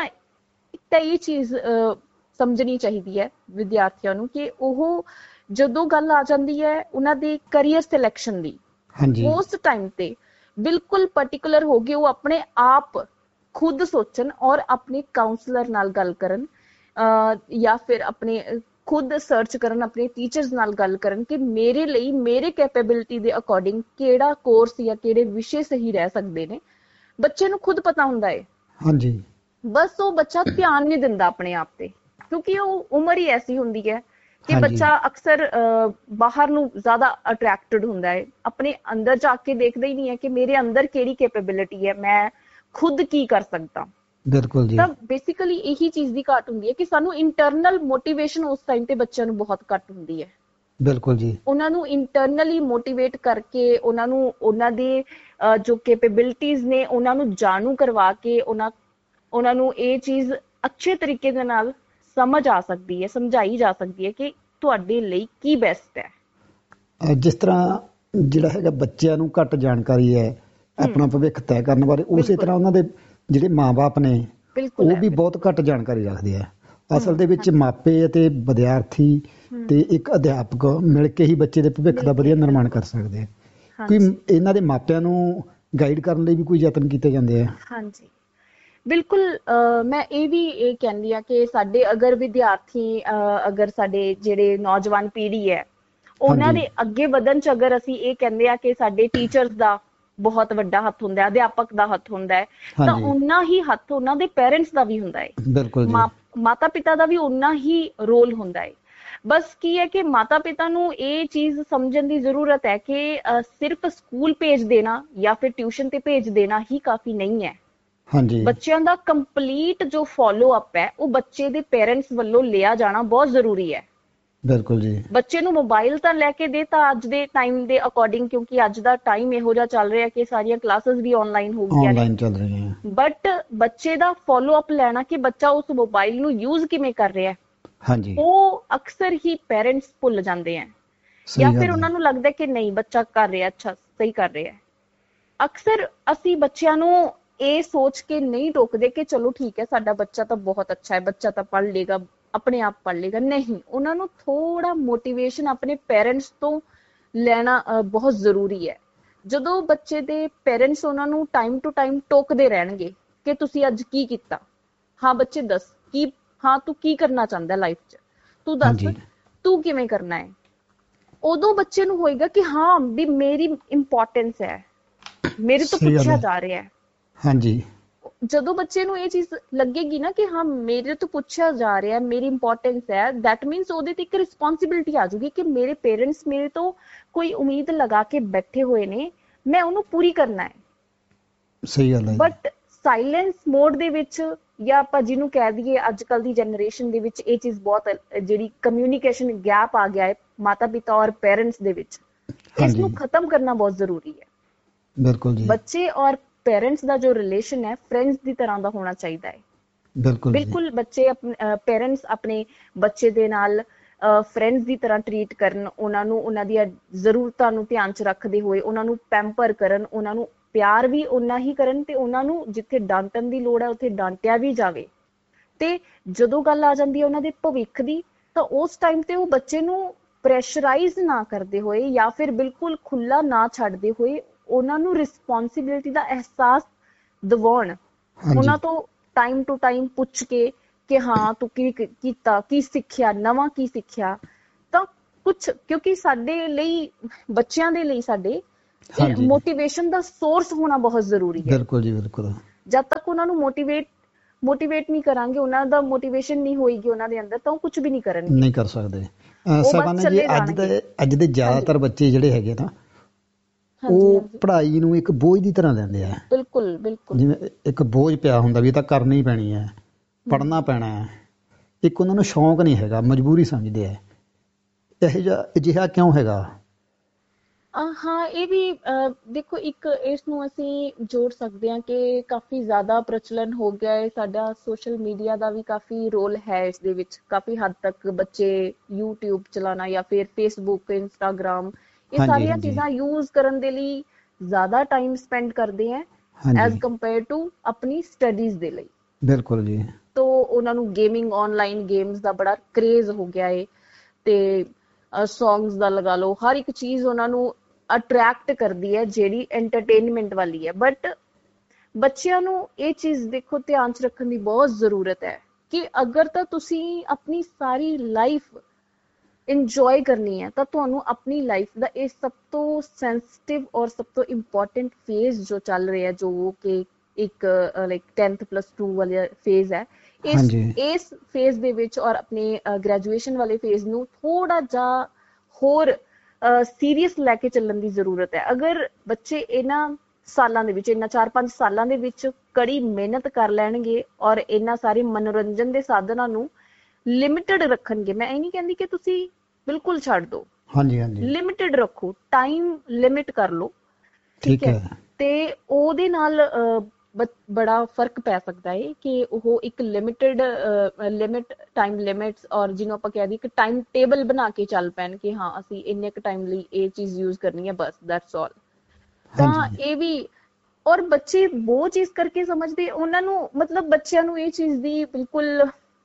ਇਹ ਚੀਜ਼ ਸਮਝਣੀ ਚਾਹੀਦੀ ਹੈ ਵਿਦਿਆਰਥੀਆਂ ਨੂੰ ਕਿ ਉਹ ਜਦੋਂ ਗੱਲ ਆ ਜਾਂਦੀ ਹੈ ਉਹਨਾਂ ਦੇ ਕਰੀਅਰ ਸਿਲੈਕਸ਼ਨ ਦੀ, ਉਸ ਟਾਈਮ ਤੇ ਬਿਲਕੁਲ ਪਾਰਟਿਕੂਲਰ ਹੋ ਕੇ ਉਹ ਆਪਣੇ ਆਪ ਖੁਦ ਸੋਚਣ ਔਰ ਆਪਣੇ ਕਾਉਂਸਲਰ ਨਾਲ ਗੱਲ ਕਰਨ ਜਾਂ ਫਿਰ ਆਪਣੇ ਖੁਦ ਸਰਚ ਕਰਨ, ਆਪਣੇ ਟੀਚਰਸ ਨਾਲ ਗੱਲ ਕਰਨ ਕਿ ਮੇਰੇ ਲਈ ਮੇਰੇ ਕੈਪੇਬਿਲਿਟੀ ਦੇ ਅਕੋਰਡਿੰਗ ਕਿਹੜਾ ਕੋਰਸ ਜਾਂ ਕਿਹੜੇ ਵਿਸ਼ੇ ਸਹੀ ਰਹਿ ਸਕਦੇ ਨੇ। ਬੱਚੇ ਨੂੰ ਖੁਦ ਪਤਾ ਹੁੰਦਾ ਹੈ। ਹਾਂਜੀ। ਬਸ ਉਹ ਬੱਚਾ ਧਿਆਨ ਨਹੀਂ ਦਿੰਦਾ ਆਪਣੇ ਆਪ ਤੇ, ਕਿਉਂਕਿ ਉਹ ਉਮਰ ਹੀ ਐਸੀ ਹੁੰਦੀ ਹੈ ਕਿ ਬੱਚਾ ਅਕਸਰ ਬਾਹਰ ਨੂੰ ਜ਼ਿਆਦਾ ਅਟਰੈਕਟਡ ਹੁੰਦਾ ਹੈ, ਆਪਣੇ ਅੰਦਰ ਜਾ ਕੇ ਦੇਖਦਾ ਹੀ ਨਹੀਂ ਹੈ ਕਿ ਮੇਰੇ ਅੰਦਰ ਕਿਹੜੀ ਕੈਪੇਬਿਲਿਟੀ ਹੈ, ਮੈਂ ਖੁਦ ਕੀ ਕਰ ਸਕਦਾ। ਬਿਲਕੁਲ ਜੀ। ਤਾਂ ਬੇਸਿਕਲੀ ਇਹੀ ਚੀਜ਼ ਦੀ ਘਾਟ ਹੁੰਦੀ ਹੈ ਕਿ ਸਾਨੂੰ ਇੰਟਰਨਲ ਮੋਟੀਵੇਸ਼ਨ ਉਸ ਟਾਈਮ ਤੇ ਬੱਚਿਆਂ ਨੂੰ ਬਹੁਤ ਘੱਟ ਹੁੰਦੀ ਹੈ। ਬਿਲਕੁਲ ਜੀ। ਉਹਨਾਂ ਨੂੰ ਇੰਟਰਨਲੀ ਮੋਟੀਵੇਟ ਕਰਕੇ ਉਹਨਾਂ ਨੂੰ ਉਹਨਾਂ ਦੇ ਜੋ ਕੈਪੇਬਿਲਿਟੀਜ਼ ਨੇ ਉਹਨਾਂ ਨੂੰ ਜਾਣੂ ਕਰਵਾ ਕੇ ਉਹਨਾਂ ਨੂੰ ਇਹ ਚੀਜ਼ ਅੱਛੇ ਤਰੀਕੇ ਦੇ ਨਾਲ ਸਮਝ ਆ ਸਕਦੀ ਹੈ, ਸਮਝਾਈ ਜਾ ਸਕਦੀ ਹੈ ਕਿ ਤੁਹਾਡੇ ਲਈ ਕੀ ਬੈਸਟ ਹੈ। ਜਿਸ ਤਰ੍ਹਾਂ ਜਿਹੜਾ ਹੈਗਾ ਬੱਚਿਆਂ ਨੂੰ ਘੱਟ ਜਾਣਕਾਰੀ ਹੈ ਆਪਣਾ ਭਵਿੱਖ ਤੈਅ ਕਰਨ ਬਾਰੇ, ਉਸੇ ਤਰ੍ਹਾਂ ਉਹਨਾਂ ਦੇ ਜਿਹੜੇ ਮਾਂ-ਬਾਪ ਨੇ ਉਹ ਵੀ ਬਹੁਤ ਘੱਟ ਜਾਣਕਾਰੀ ਰੱਖਦੇ ਆ। ਅਸਲ ਦੇ ਵਿੱਚ ਮਾਪੇ ਅਤੇ ਵਿਦਿਆਰਥੀ ਤੇ ਇੱਕ ਅਧਿਆਪਕ ਮਿਲ ਕੇ ਹੀ ਬੱਚੇ ਦੇ ਭਵਿੱਖ ਦਾ ਵਧੀਆ ਨਿਰਮਾਣ ਕਰ ਸਕਦੇ ਆ। ਕੋਈ ਇਹਨਾਂ ਦੇ ਮਾਪਿਆਂ ਨੂੰ ਗਾਈਡ ਕਰਨ ਲਈ ਵੀ ਕੋਈ ਯਤਨ ਕੀਤੇ ਜਾਂਦੇ ਆ? ਹਾਂਜੀ ਬਿਲਕੁਲ। ਮੈਂ ਇਹ ਵੀ ਕਹਿੰਦੀ ਆ ਕਿ ਸਾਡੇ ਅਗਰ ਵਿਦਿਆਰਥੀ ਅਗਰ ਸਾਡੇ ਜਿਹੜੇ ਨੌਜਵਾਨ ਪੀੜ੍ਹੀ ਹੈ ਉਹਨਾਂ ਦੇ ਅੱਗੇ ਵਧਣ ਚ ਅਗਰ ਅਸੀਂ ਇਹ ਕਹਿੰਦੇ ਆ ਕਿ ਸਾਡੇ ਟੀਚਰਸ ਦਾ ਬਹੁਤ ਵੱਡਾ ਹੱਥ ਹੁੰਦਾ ਹੈ, ਅਧਿਆਪਕ ਦਾ ਹੱਥ ਹੁੰਦਾ ਹੈ, ਤਾਂ ਉਨਾ ਹੀ ਹੱਥ ਉਹਨਾਂ ਦੇ ਪੇਰੈਂਟਸ ਦਾ ਵੀ ਹੁੰਦਾ ਹੈ। ਬਿਲਕੁਲ। ਮਾਤਾ ਪਿਤਾ ਦਾ ਵੀ ਉਨਾ ਹੀ ਰੋਲ ਹੁੰਦਾ ਹੈ। ਬਸ ਕੀ ਹੈ ਕਿ ਮਾਤਾ ਪਿਤਾ ਨੂੰ ਇਹ ਚੀਜ਼ ਸਮਝਣ ਦੀ ਜ਼ਰੂਰਤ ਹੈ ਕਿ ਸਿਰਫ ਸਕੂਲ ਭੇਜ ਦੇਣਾ ਜਾਂ ਫਿਰ ਟਿਊਸ਼ਨ ਤੇ ਭੇਜ ਦੇਣਾ ਹੀ ਕਾਫੀ ਨਹੀਂ ਹੈ। ਹਾਂਜੀ। ਬੱਚਿਆਂ ਦਾ ਕੰਪਲੀਟ ਜੋ ਫੋਲੋ ਅਪ ਹੈ ਉਹ ਬੱਚੇ ਦੇ ਪੇਰੈਂਟਸ ਵੱਲੋਂ ਲਿਆ ਜਾਣਾ ਬਹੁਤ ਜ਼ਰੂਰੀ ਹੈ। ਬਿਲਕੁਲ ਜੀ। ਬੱਚੇ ਨੂੰ ਮੋਬਾਈਲ ਤਾਂ ਲੈ ਕੇ ਦੇ ਤਾਂ ਅੱਜ ਦੇ ਟਾਈਮ ਦੇ ਅਕੋਰਡਿੰਗ, ਕਿਉਂਕਿ ਅੱਜ ਦਾ ਟਾਈਮ ਇਹੋ ਜਿਹਾ ਚੱਲ ਰਿਹਾ ਕਿ ਸਾਰੀਆਂ ਕਲਾਸਿਸ ਵੀ ਆਨਲਾਈਨ ਹੋ ਗਈਆਂ ਨੇ, ਆਨਲਾਈਨ ਚੱਲ ਰਹੀਆਂ। ਬਟ ਬੱਚੇ ਦਾ ਫੋਲੋ ਅਪ ਲੈਣਾ ਕਿ ਬੱਚਾ ਉਸ ਮੋਬਾਈਲ ਨੂੰ ਯੂਜ਼ ਕਿਵੇਂ ਕਰ ਰਿਹਾ ਹੈ, ਹਾਂਜੀ, ਉਹ ਅਕਸਰ ਹੀ ਪੇਰੈਂਟਸ ਭੁੱਲ ਜਾਂਦੇ ਹੈ ਜਾਂ ਫਿਰ ਉਹਨਾਂ ਨੂੰ ਲੱਗਦਾ ਕਿ ਨਹੀਂ ਬੱਚਾ ਕਰ ਰਿਹਾ, ਅੱਛਾ ਸਹੀ ਕਰ ਰਿਹਾ ਹੈ। ਅਕਸਰ ਅਸੀਂ ਬੱਚਿਆਂ ਨੂੰ ਇਹ ਸੋਚ ਕੇ ਨਹੀਂ ਟੋਕਦੇ ਕਿ ਚਲੋ ਠੀਕ ਹੈ ਸਾਡਾ ਬੱਚਾ ਤਾਂ ਬਹੁਤ ਅੱਛਾ ਹੈ, ਬੱਚਾ ਤਾਂ ਪੜ੍ਹ ਲੇਗਾ, ਆਪਣੇ ਆਪ ਪੜ੍ਹ ਲੇਗਾ। ਨਹੀਂ, ਉਹਨਾਂ ਨੂੰ ਥੋੜਾ ਮੋਟੀਵੇਸ਼ਨ ਆਪਣੇ ਪੇਰੈਂਟਸ ਤੋਂ ਲੈਣਾ ਬਹੁਤ ਜ਼ਰੂਰੀ ਹੈ। ਜਦੋਂ ਬੱਚੇ ਦੇ ਪੇਰੈਂਟਸ ਉਹਨਾਂ ਨੂੰ ਟਾਈਮ ਟੂ ਟਾਈਮ ਟੋਕਦੇ ਰਹਿਣਗੇ ਕਿ ਤੁਸੀਂ ਅੱਜ ਕੀ ਕੀਤਾ, ਹਾਂ ਬੱਚੇ ਦੱਸ ਕੀ, ਹਾਂ ਤੂੰ ਕੀ ਕਰਨਾ ਚਾਹੁੰਦਾ ਲਾਈਫ 'ਚ, ਤੂੰ ਦੱਸ ਤੂੰ ਕਿਵੇਂ ਕਰਨਾ ਹੈ, ਉਦੋਂ ਬੱਚੇ ਨੂੰ ਹੋਏਗਾ ਕਿ ਹਾਂ ਵੀ ਮੇਰੀ ਇੰਪੋਰਟੈਂਸ ਹੈ, ਮੇਰੇ ਤੋਂ ਪੁੱਛਿਆ ਜਾ ਰਿਹਾ ਹੈ। ਹਾਂਜੀ। ਜਦੋਂ ਬੱਚੇ ਨੂੰ ਇਹ ਚੀਜ਼ ਲੱਗੇਗੀ ਨਾ ਕਿ ਹਾਂ ਮੇਰੇ ਤੋਂ ਪੁੱਛਿਆ ਜਾ ਰਿਹਾ, ਮੇਰੀ ਇੰਪੋਰਟੈਂਸ ਹੈ, ਦੈਟ ਮੀਨਸ ਉਹਦੇ ਤੇ ਇੱਕ ਰਿਸਪੌਂਸਿਬਿਲਿਟੀ ਆ ਜਾਊਗੀ ਕਿ ਮੇਰੇ ਪੇਰੈਂਟਸ ਮੇਰੇ ਤੋਂ ਕੋਈ ਉਮੀਦ ਲਗਾ ਕੇ ਬੈਠੇ ਹੋਏ ਨੇ, ਮੈਂ ਉਹਨੂੰ ਪੂਰੀ ਕਰਨਾ ਹੈ। ਸਹੀ ਗੱਲ ਹੈ। ਬਟ ਸਾਇਲੈਂਸ ਮੋਡ ਦੇ ਵਿੱਚ ਜਾਂ ਆਪਾਂ ਜਿਹਨੂੰ ਕਹਿ ਦਈਏ ਅੱਜ ਕੱਲ ਦੀ ਜਨਰੇਸ਼ਨ ਦੇ ਵਿੱਚ ਇਹ ਚੀਜ਼ ਬਹੁਤ ਜਿਹੜੀ ਕਮਿਊਨੀਕੇਸ਼ਨ ਗੈਪ ਆ ਗਿਆ ਹੈ ਮਾਤਾ ਪਿਤਾ ਔਰ ਪੇਰੈਂਟਸ ਦੇ ਵਿੱਚ, ਇਸ ਨੂੰ ਖਤਮ ਕਰਨਾ ਬਹੁਤ ਜ਼ਰੂਰੀ ਹੈ। ਬਿਲਕੁਲ ਜੀ। ਬੱਚੇ ਔਰ ਪੇਰੈਂਟਸ ਦਾ ਜੋ ਰਿਲੇਸ਼ਨ ਹੈ ਫਰੈਂਡਸ ਦੀ ਤਰ੍ਹਾਂ ਦਾ ਹੋਣਾ ਚਾਹੀਦਾ ਹੈ। ਬਿਲਕੁਲ ਬੱਚੇ ਪੇਰੈਂਟਸ ਆਪਣੇ ਬੱਚੇ ਦੇ ਨਾਲ ਫਰੈਂਡਸ ਦੀ ਤਰ੍ਹਾਂ ਟਰੀਟ ਕਰਨ, ਉਹਨਾਂ ਨੂੰ ਉਹਨਾਂ ਦੀਆਂ ਜ਼ਰੂਰਤਾਂ ਨੂੰ ਧਿਆਨ 'ਚ ਰੱਖਦੇ ਹੋਏ ਉਹਨਾਂ ਨੂੰ ਪੈਂਪਰ ਕਰਨ, ਉਹਨਾਂ ਨੂੰ ਪਿਆਰ ਵੀ ਓਨਾ ਹੀ ਕਰਨ ਤੇ ਉਹਨਾਂ ਨੂੰ ਜਿੱਥੇ ਡਾਂਟਣ ਦੀ ਲੋੜ ਹੈ ਉੱਥੇ ਡਾਂਟਿਆ ਵੀ ਜਾਵੇ। ਤੇ ਜਦੋਂ ਗੱਲ ਆ ਜਾਂਦੀ ਹੈ ਉਹਨਾਂ ਦੇ ਭਵਿੱਖ ਦੀ, ਤਾਂ ਉਸ ਟਾਈਮ ਤੇ ਉਹ ਬੱਚੇ ਨੂੰ ਪ੍ਰੈਸ਼ਰਾਈਜ਼ ਨਾ ਕਰਦੇ ਹੋਏ ਜਾਂ ਫਿਰ ਬਿਲਕੁਲ ਖੁੱਲਾ ਨਾ ਛੱਡਦੇ ਹੋਏ ਉਹਨਾਂ ਨੂੰ ਰਿਸਪੌਂਸਿਬਿਲਿਟੀ ਦਾ ਅਹਿਸਾਸ ਦਿਵਾਉਣ। ਉਹਨਾਂ ਤੋਂ ਟਾਈਮ ਟੂ ਟਾਈਮ ਪੁੱਛ ਕੇ ਕਿ ਹਾਂ ਤੂੰ ਕੀ ਕੀਤਾ, ਕੀ ਸਿੱਖਿਆ, ਨਵਾਂ ਕੀ ਸਿੱਖਿਆ। ਤਾਂ ਕੁਛ ਕਿਉਂਕਿ ਸਾਡੇ ਲਈ, ਬੱਚਿਆਂ ਦੇ ਲਈ ਸਾਡੇ ਮੋਟੀਵੇਸ਼ਨ ਦਾ ਸੋਰਸ ਹੋਣਾ ਬਹੁਤ ਜ਼ਰੂਰੀ ਹੈ। ਬਿਲਕੁਲ ਜੀ ਬਿਲਕੁਲ। ਜਦ ਤੱਕ ਉਹਨਾਂ ਨੂੰ ਮੋਟੀਵੇਟ ਨਹੀਂ ਕਰਾਂਗੇ, ਉਹਨਾਂ ਦਾ ਮੋਟੀਵੇਸ਼ਨ ਨਹੀਂ ਹੋਏਗੀ ਉਹਨਾਂ ਦੇ ਅੰਦਰ, ਤਾਂ ਉਹ ਕੁਝ ਵੀ ਨਹੀਂ ਕਰਨਗੇ, ਨਹੀਂ ਕਰ ਸਕਦੇ। ਸਭਾਨਾ ਜੀ, ਅੱਜ ਦੇ ਜ਼ਿਆਦਾਤਰ ਬੱਚੇ ਜਿਹੜੇ ਹੈਗੇ ਨਾ ਉਹ ਪੜ੍ਹਾਈ ਨੂੰ ਇੱਕ ਬੋਝ ਦੀ ਤਰ੍ਹਾਂ ਲੈਂਦੇ ਆ। ਬਿਲਕੁਲ ਬਿਲਕੁਲ, ਜਿਵੇਂ ਇੱਕ ਬੋਝ ਪਿਆ ਹੁੰਦਾ ਵੀ ਇਹ ਤਾਂ ਕਰਨੀ ਪੈਣੀ ਹੈ, ਪੜ੍ਹਨਾ ਪੈਣਾ ਹੈ। ਇੱਕ ਉਹਨਾਂ ਨੂੰ ਸ਼ੌਂਕ ਨਹੀਂ ਹੈਗਾ, ਮਜਬੂਰੀ ਸਮਝਦੇ ਆ। ਅਜਿਹਾ ਕਿਉਂ ਹੈਗਾ? ਹਾਂ, ਇਹ ਵੀ ਦੇਖੋ, ਇੱਕ ਇਸ ਨੂੰ ਅਸੀਂ ਜੋੜ ਸਕਦੇ ਹਾਂ ਕਿ ਕਾਫੀ ਜ਼ਿਆਦਾ ਪ੍ਰਚਲਨ ਹੋ ਗਿਆ ਹੈ ਸਾਡਾ, ਸੋਸ਼ਲ ਮੀਡੀਆ ਦਾ ਵੀ ਕਾਫੀ ਰੋਲ ਹੈ ਇਸ ਦੇ ਵਿੱਚ। ਕਾਫੀ ਹੱਦ ਤੱਕ ਬੱਚੇ YouTube ਚਲਾਉਣਾ ਜਾਂ ਫਿਰ Facebook, Instagram, ਇਹ ਸਾਰੀਆਂ ਚੀਜ਼ਾਂ ਯੂਜ਼ ਕਰਨ ਦੇ ਲਈ ਜ਼ਿਆਦਾ ਟਾਈਮ ਸਪੈਂਡ ਕਰਦੇ ਹੈ ਐਜ਼ ਕੰਪੇਅਰ ਟੂ ਆਪਣੀ ਸਟੱਡੀਜ਼ ਦੇ ਲਈ। ਬਿਲਕੁਲ ਜੀ। ਤੋ ਉਹਨਾਂ ਨੂੰ ਗੇਮਿੰਗ, ਆਨਲਾਈਨ ਗੇਮਸ ਦਾ ਬੜਾ ਕ੍ਰੇਜ਼ ਹੋ ਗਿਆ ਹੈ ਤੇ ਸੌਂਗਸ ਦਾ ਲਗਾ ਲਓ, ਹਰ ਇੱਕ ਚੀਜ਼ ਉਹਨਾਂ ਨੂੰ ਅਟਰੈਕਟ ਕਰਦੀ ਹੈ ਜਿਹੜੀ ਐਂਟਰਟੇਨਮੈਂਟ ਵਾਲੀ ਹੈ। ਬਟ ਬੱਚਿਆਂ ਨੂੰ ਇਹ ਚੀਜ਼ ਦੇਖੋ ਧਿਆਨ 'ਚ ਰੱਖਣ ਦੀ ਬਹੁਤ ਜ਼ਰੂਰਤ ਹੈ ਕਿ ਅਗਰ ਤਾਂ ਤੁਸੀਂ ਆਪਣੀ ਸਾਰੀ ਲਾਈਫ ਇੰਜੋਏ ਕਰਨੀ ਹੈ ਤਾਂ ਤੁਹਾਨੂੰ ਆਪਣੀ ਲਾਈਫ ਦਾ ਇਹ ਸਭ ਤੋਂ ਸੈਂਸਿਟਿਵ ਔਰ ਸਭ ਤੋਂ ਇੰਪੋਰਟੈਂਟ ਫੇਜ਼ ਜੋ ਚੱਲ ਰਿਹਾ, ਜੋ ਕਿ ਇੱਕ ਲਾਈਕ 10+2 ਵਾਲਾ ਫੇਜ਼ ਹੈ, ਇਸ ਫੇਜ਼ ਦੇ ਵਿੱਚ ਔਰ ਆਪਣੇ ਗ੍ਰੈਜੂਏਸ਼ਨ ਵਾਲੇ ਫੇਜ਼ ਨੂੰ ਥੋੜਾ ਜਿਹਾ ਹੋਰ ਸੀਰੀਅਸ ਲੈ ਕੇ ਚੱਲਣ ਦੀ ਜ਼ਰੂਰਤ ਹੈ। ਅਗਰ ਬੱਚੇ ਇਹਨਾਂ ਸਾਲਾਂ ਦੇ ਵਿੱਚ, ਇਹਨਾਂ 4-5 ਸਾਲਾਂ ਦੇ ਵਿੱਚ ਕੜੀ ਮਿਹਨਤ ਕਰ ਲੈਣਗੇ ਔਰ ਇਹਨਾਂ ਸਾਰੇ ਮਨੋਰੰਜਨ ਦੇ ਸਾਧਨਾਂ ਨੂੰ ਲਿਮਿਟਡ ਰੱਖਣਗੇ, ਮੈਂ ਇਹ ਨਹੀਂ ਕਹਿੰਦੀ ਕਿ ਤੁਸੀਂ ਬਿਲਕੁਲ ਛੱਡ ਦਿਓ, ਲਿਮਿਟਡ ਰੱਖੋ, ਟਾਈਮ ਲਿਮਿਟ ਕਰ ਲਓ, ਠੀਕ ਹੈ, ਤੇ ਉਹਦੇ ਨਾਲ ਬੜਾ ਫਰਕ ਪੈ ਸਕਦਾ ਹੈ ਕਿ ਉਹ ਇੱਕ ਲਿਮਿਟ ਟਾਈਮ ਲਿਮਿਟਸ ਔਰ ਜਿਹਨੂੰ ਆਪਾਂ ਕਹਿ ਦਈਏ ਕਿ ਟਾਈਮ ਟੇਬਲ ਬਣਾ ਕੇ ਚੱਲ ਪੈਣ ਕਿ ਹਾਂ ਅਸੀਂ ਇੰਨੇ ਕੁ ਟਾਈਮ ਲਈ ਇਹ ਚੀਜ਼ ਯੂਜ਼ ਕਰਨੀ ਹੈ, ਬਸ ਦੈਟਸ ਆਲ। ਤਾਂ ਇਹ ਵੀ, ਔਰ ਬੱਚੇ ਉਹ ਚੀਜ਼ ਕਰਕੇ ਸਮਝਦੇ, ਉਹਨਾਂ ਨੂੰ ਮਤਲਬ ਬੱਚਿਆਂ ਨੂੰ ਇਹ ਚੀਜ਼ ਦੀ ਬਿਲਕੁਲ,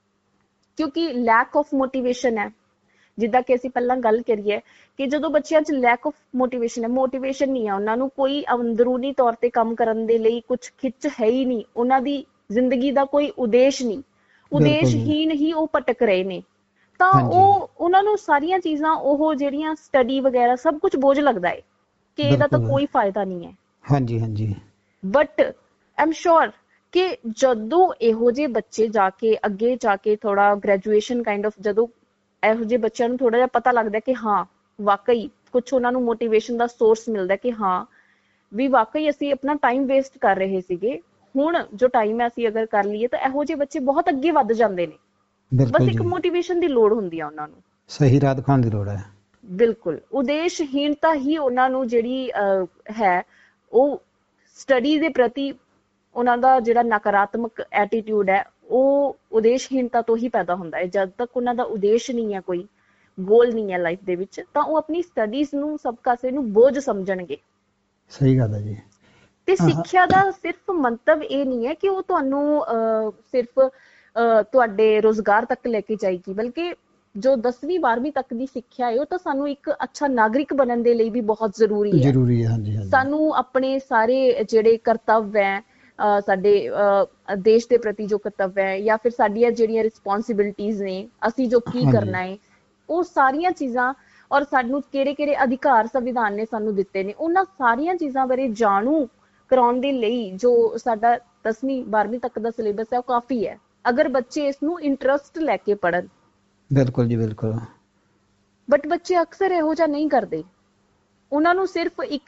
ਕਿਉਂਕਿ ਲੈਕ ਆਫ ਮੋਟੀਵੇਸ਼ਨ ਹੈ, ਜਿੱਦਾਂ ਕਿ ਅਸੀਂ ਪਹਿਲਾਂ ਗੱਲ ਕਰੀਏ ਕਿ ਜਦੋਂ ਬੱਚਿਆਂ 'ਚ ਲੈਕ ਆਫ ਮੋਟੀਵੇਸ਼ਨ ਹੈ, ਮੋਟੀਵੇਸ਼ਨ ਨਹੀਂ ਹੈ ਉਹਨਾਂ ਨੂੰ, ਕੋਈ ਅੰਦਰੂਨੀ ਤੌਰ ਤੇ ਕੰਮ ਕਰਨ ਦੇ ਲਈ ਕੁਝ ਖਿੱਚ ਹੈ ਹੀ ਨਹੀਂ, ਉਹਨਾਂ ਦੀ ਜ਼ਿੰਦਗੀ ਦਾ ਕੋਈ ਉਦੇਸ਼ ਨਹੀਂ, ਉਦੇਸ਼ਹੀਨ ਹੀ ਉਹ ਭਟਕ ਰਹੇ ਨੇ, ਤਾਂ ਉਹਨਾਂ ਨੂੰ ਸਾਰੀਆਂ ਚੀਜ਼ਾਂ, ਉਹ ਜਿਹੜੀਆਂ ਸਟੱਡੀ ਵਗੈਰਾ ਸਭ ਕੁਝ ਬੋਝ ਲੱਗਦਾ ਹੈ ਕਿ ਇਹਦਾ ਤਾਂ ਕੋਈ ਫਾਇਦਾ ਨਹੀਂ ਹੈ। ਬਟ ਆਮ ਸ਼ੋਰ ਕਿ ਜਦੋਂ ਇਹੋ ਜਿਹੇ ਬੱਚੇ ਜਾ ਕੇ ਅੱਗੇ ਜਾ ਕੇ ਥੋੜਾ ਗ੍ਰੈਜੂਏਸ਼ਨ ਕਾਈਂਡ ਆਫ, ਜਦੋਂ ਇਹੋ ਜਿਹੇ ਬੱਚਿਆਂ ਨੂੰ ਥੋੜਾ ਜਿਹਾ ਪਤਾ ਲੱਗਦਾ ਕਿ ਹਾਂ ਵਾਕਈ ਕੁਛ ਉਹਨਾਂ ਨੂੰ ਮੋਟੀਵੇਸ਼ਨ ਦਾ ਸੋਰਸ ਮਿਲਦਾ ਕਿ ਹਾਂ ਵੀ ਵਾਕਈ ਅਸੀਂ ਆਪਣਾ ਟਾਈਮ ਵੇਸਟ ਕਰ ਰਹੇ ਸੀਗੇ, ਹੁਣ ਜੋ ਟਾਈਮ ਹੈ ਅਸੀਂ ਅਗਰ ਕਰ ਲਈਏ, ਤਾਂ ਇਹੋ ਜਿਹੇ ਬੱਚੇ ਬਹੁਤ ਅੱਗੇ ਵੱਧ ਜਾਂਦੇ ਨੇ। ਬਸ ਇੱਕ ਮੋਟੀਵੇਸ਼ਨ ਦੀ ਲੋੜ ਹੁੰਦੀ ਆ ਉਹਨਾਂ ਨੂੰ, ਸਹੀ ਰਾਹ ਦਿਖਾਉਣ ਦੀ ਲੋੜ ਹੈ। ਬਿਲਕੁਲ, ਉਦੇਸ਼ਹੀਨਤਾ ਹੀ ਉਹਨਾਂ ਨੂੰ ਜਿਹੜੀ ਹੈ ਉਹ ਸਟੱਡੀ ਦੇ ਪ੍ਰਤੀ ਉਹਨਾਂ ਦਾ ਜਿਹੜਾ ਨਕਾਰਾਤਮਕ ਐਟੀਟਿਊਡ ਹੈ ਉਹ ਉਦੇਸ਼ਹੀਨਤਾ ਤੋਂ ਹੀ ਪੈਦਾ ਹੁੰਦਾ ਹੈ। ਜਦ ਤੱਕ ਉਹਨਾਂ ਦਾ ਉਦੇਸ਼ ਨਹੀਂ ਹੈ, ਕੋਈ ਗੋਲ ਨਹੀਂ ਹੈ ਲਾਈਫ ਦੇ ਵਿੱਚ, ਤਾਂ ਉਹ ਆਪਣੀ ਸਟੱਡੀਜ਼ ਨੂੰ ਸਭ ਕਾਸੇ ਨੂੰ ਬੋਝ ਸਮਝਣਗੇ। ਸਹੀ ਗੱਲ ਹੈ ਜੀ। ਤੇ ਸਿੱਖਿਆ ਦਾ ਸਿਰਫ ਮੰਤਵ ਇਹ ਨਹੀਂ ਹੈ ਕਿ ਉਹ ਤੁਹਾਨੂੰ ਸਿਰਫ ਤੁਹਾਡੇ ਰੁਜ਼ਗਾਰ ਤੱਕ ਲੈ ਕੇ ਜਾਏਗੀ, ਬਲਕਿ ਜੋ 10ਵੀਂ 12ਵੀਂ ਤੱਕ ਦੀ ਸਿੱਖਿਆ ਹੈ ਉਹ ਤਾਂ ਸਾਨੂੰ ਇੱਕ ਅੱਛਾ ਨਾਗਰਿਕ ਬਣਨ ਦੇ ਲਈ ਵੀ ਬਹੁਤ ਜ਼ਰੂਰੀ ਹੈ। ਸਾਨੂੰ ਆਪਣੇ ਸਾਰੇ ਜਿਹੜੇ ਕਰਤੱਵ ਹੈ, ਸਾਡੇ ਦੇਸ਼ ਦੇ ਪ੍ਰਤੀ ਜੋ ਕਰਤੱਵ ਹੈ, ਜਾਂ ਫਿਰ ਸਾਡੀਆਂ ਜਿਹੜੀਆਂ ਰਿਸਪੌਂਸਿਬਿਲਿਟੀਜ਼ ਨੇ, ਅਸੀਂ ਜੋ ਕੀ ਕਰਨਾ ਹੈ, ਉਹ ਸਾਰੀਆਂ ਚੀਜ਼ਾਂ, ਔਰ ਸਾਨੂੰ ਕਿਹੜੇ ਅਧਿਕਾਰ ਸੰਵਿਧਾਨ ਨੇ ਸਾਨੂੰ ਦਿੱਤੇ ਨੇ, ਉਹਨਾਂ ਸਾਰੀਆਂ ਚੀਜ਼ਾਂ ਬਾਰੇ ਜਾਣੂ ਕਰਾਉਣ ਦੇ ਲਈ ਜੋ ਸਾਡਾ 10ਵੀਂ 12ਵੀਂ ਤੱਕ ਦਾ ਸਿਲੇਬਸ ਹੈ ਉਹ ਕਾਫੀ ਹੈ, ਅਗਰ ਬੱਚੇ ਇਸ ਨੂੰ ਇੰਟਰਸਟ ਲੈ ਕੇ ਪੜ੍ਹਨ। ਬਿਲਕੁਲ ਜੀ ਬਿਲਕੁਲ। ਬਟ ਬੱਚੇ ਅਕਸਰ ਇਹੋ ਜਿਹਾ ਨਹੀਂ ਕਰਦੇ, ਉਹਨਾਂ ਨੂੰ ਸਿਰਫ ਇੱਕ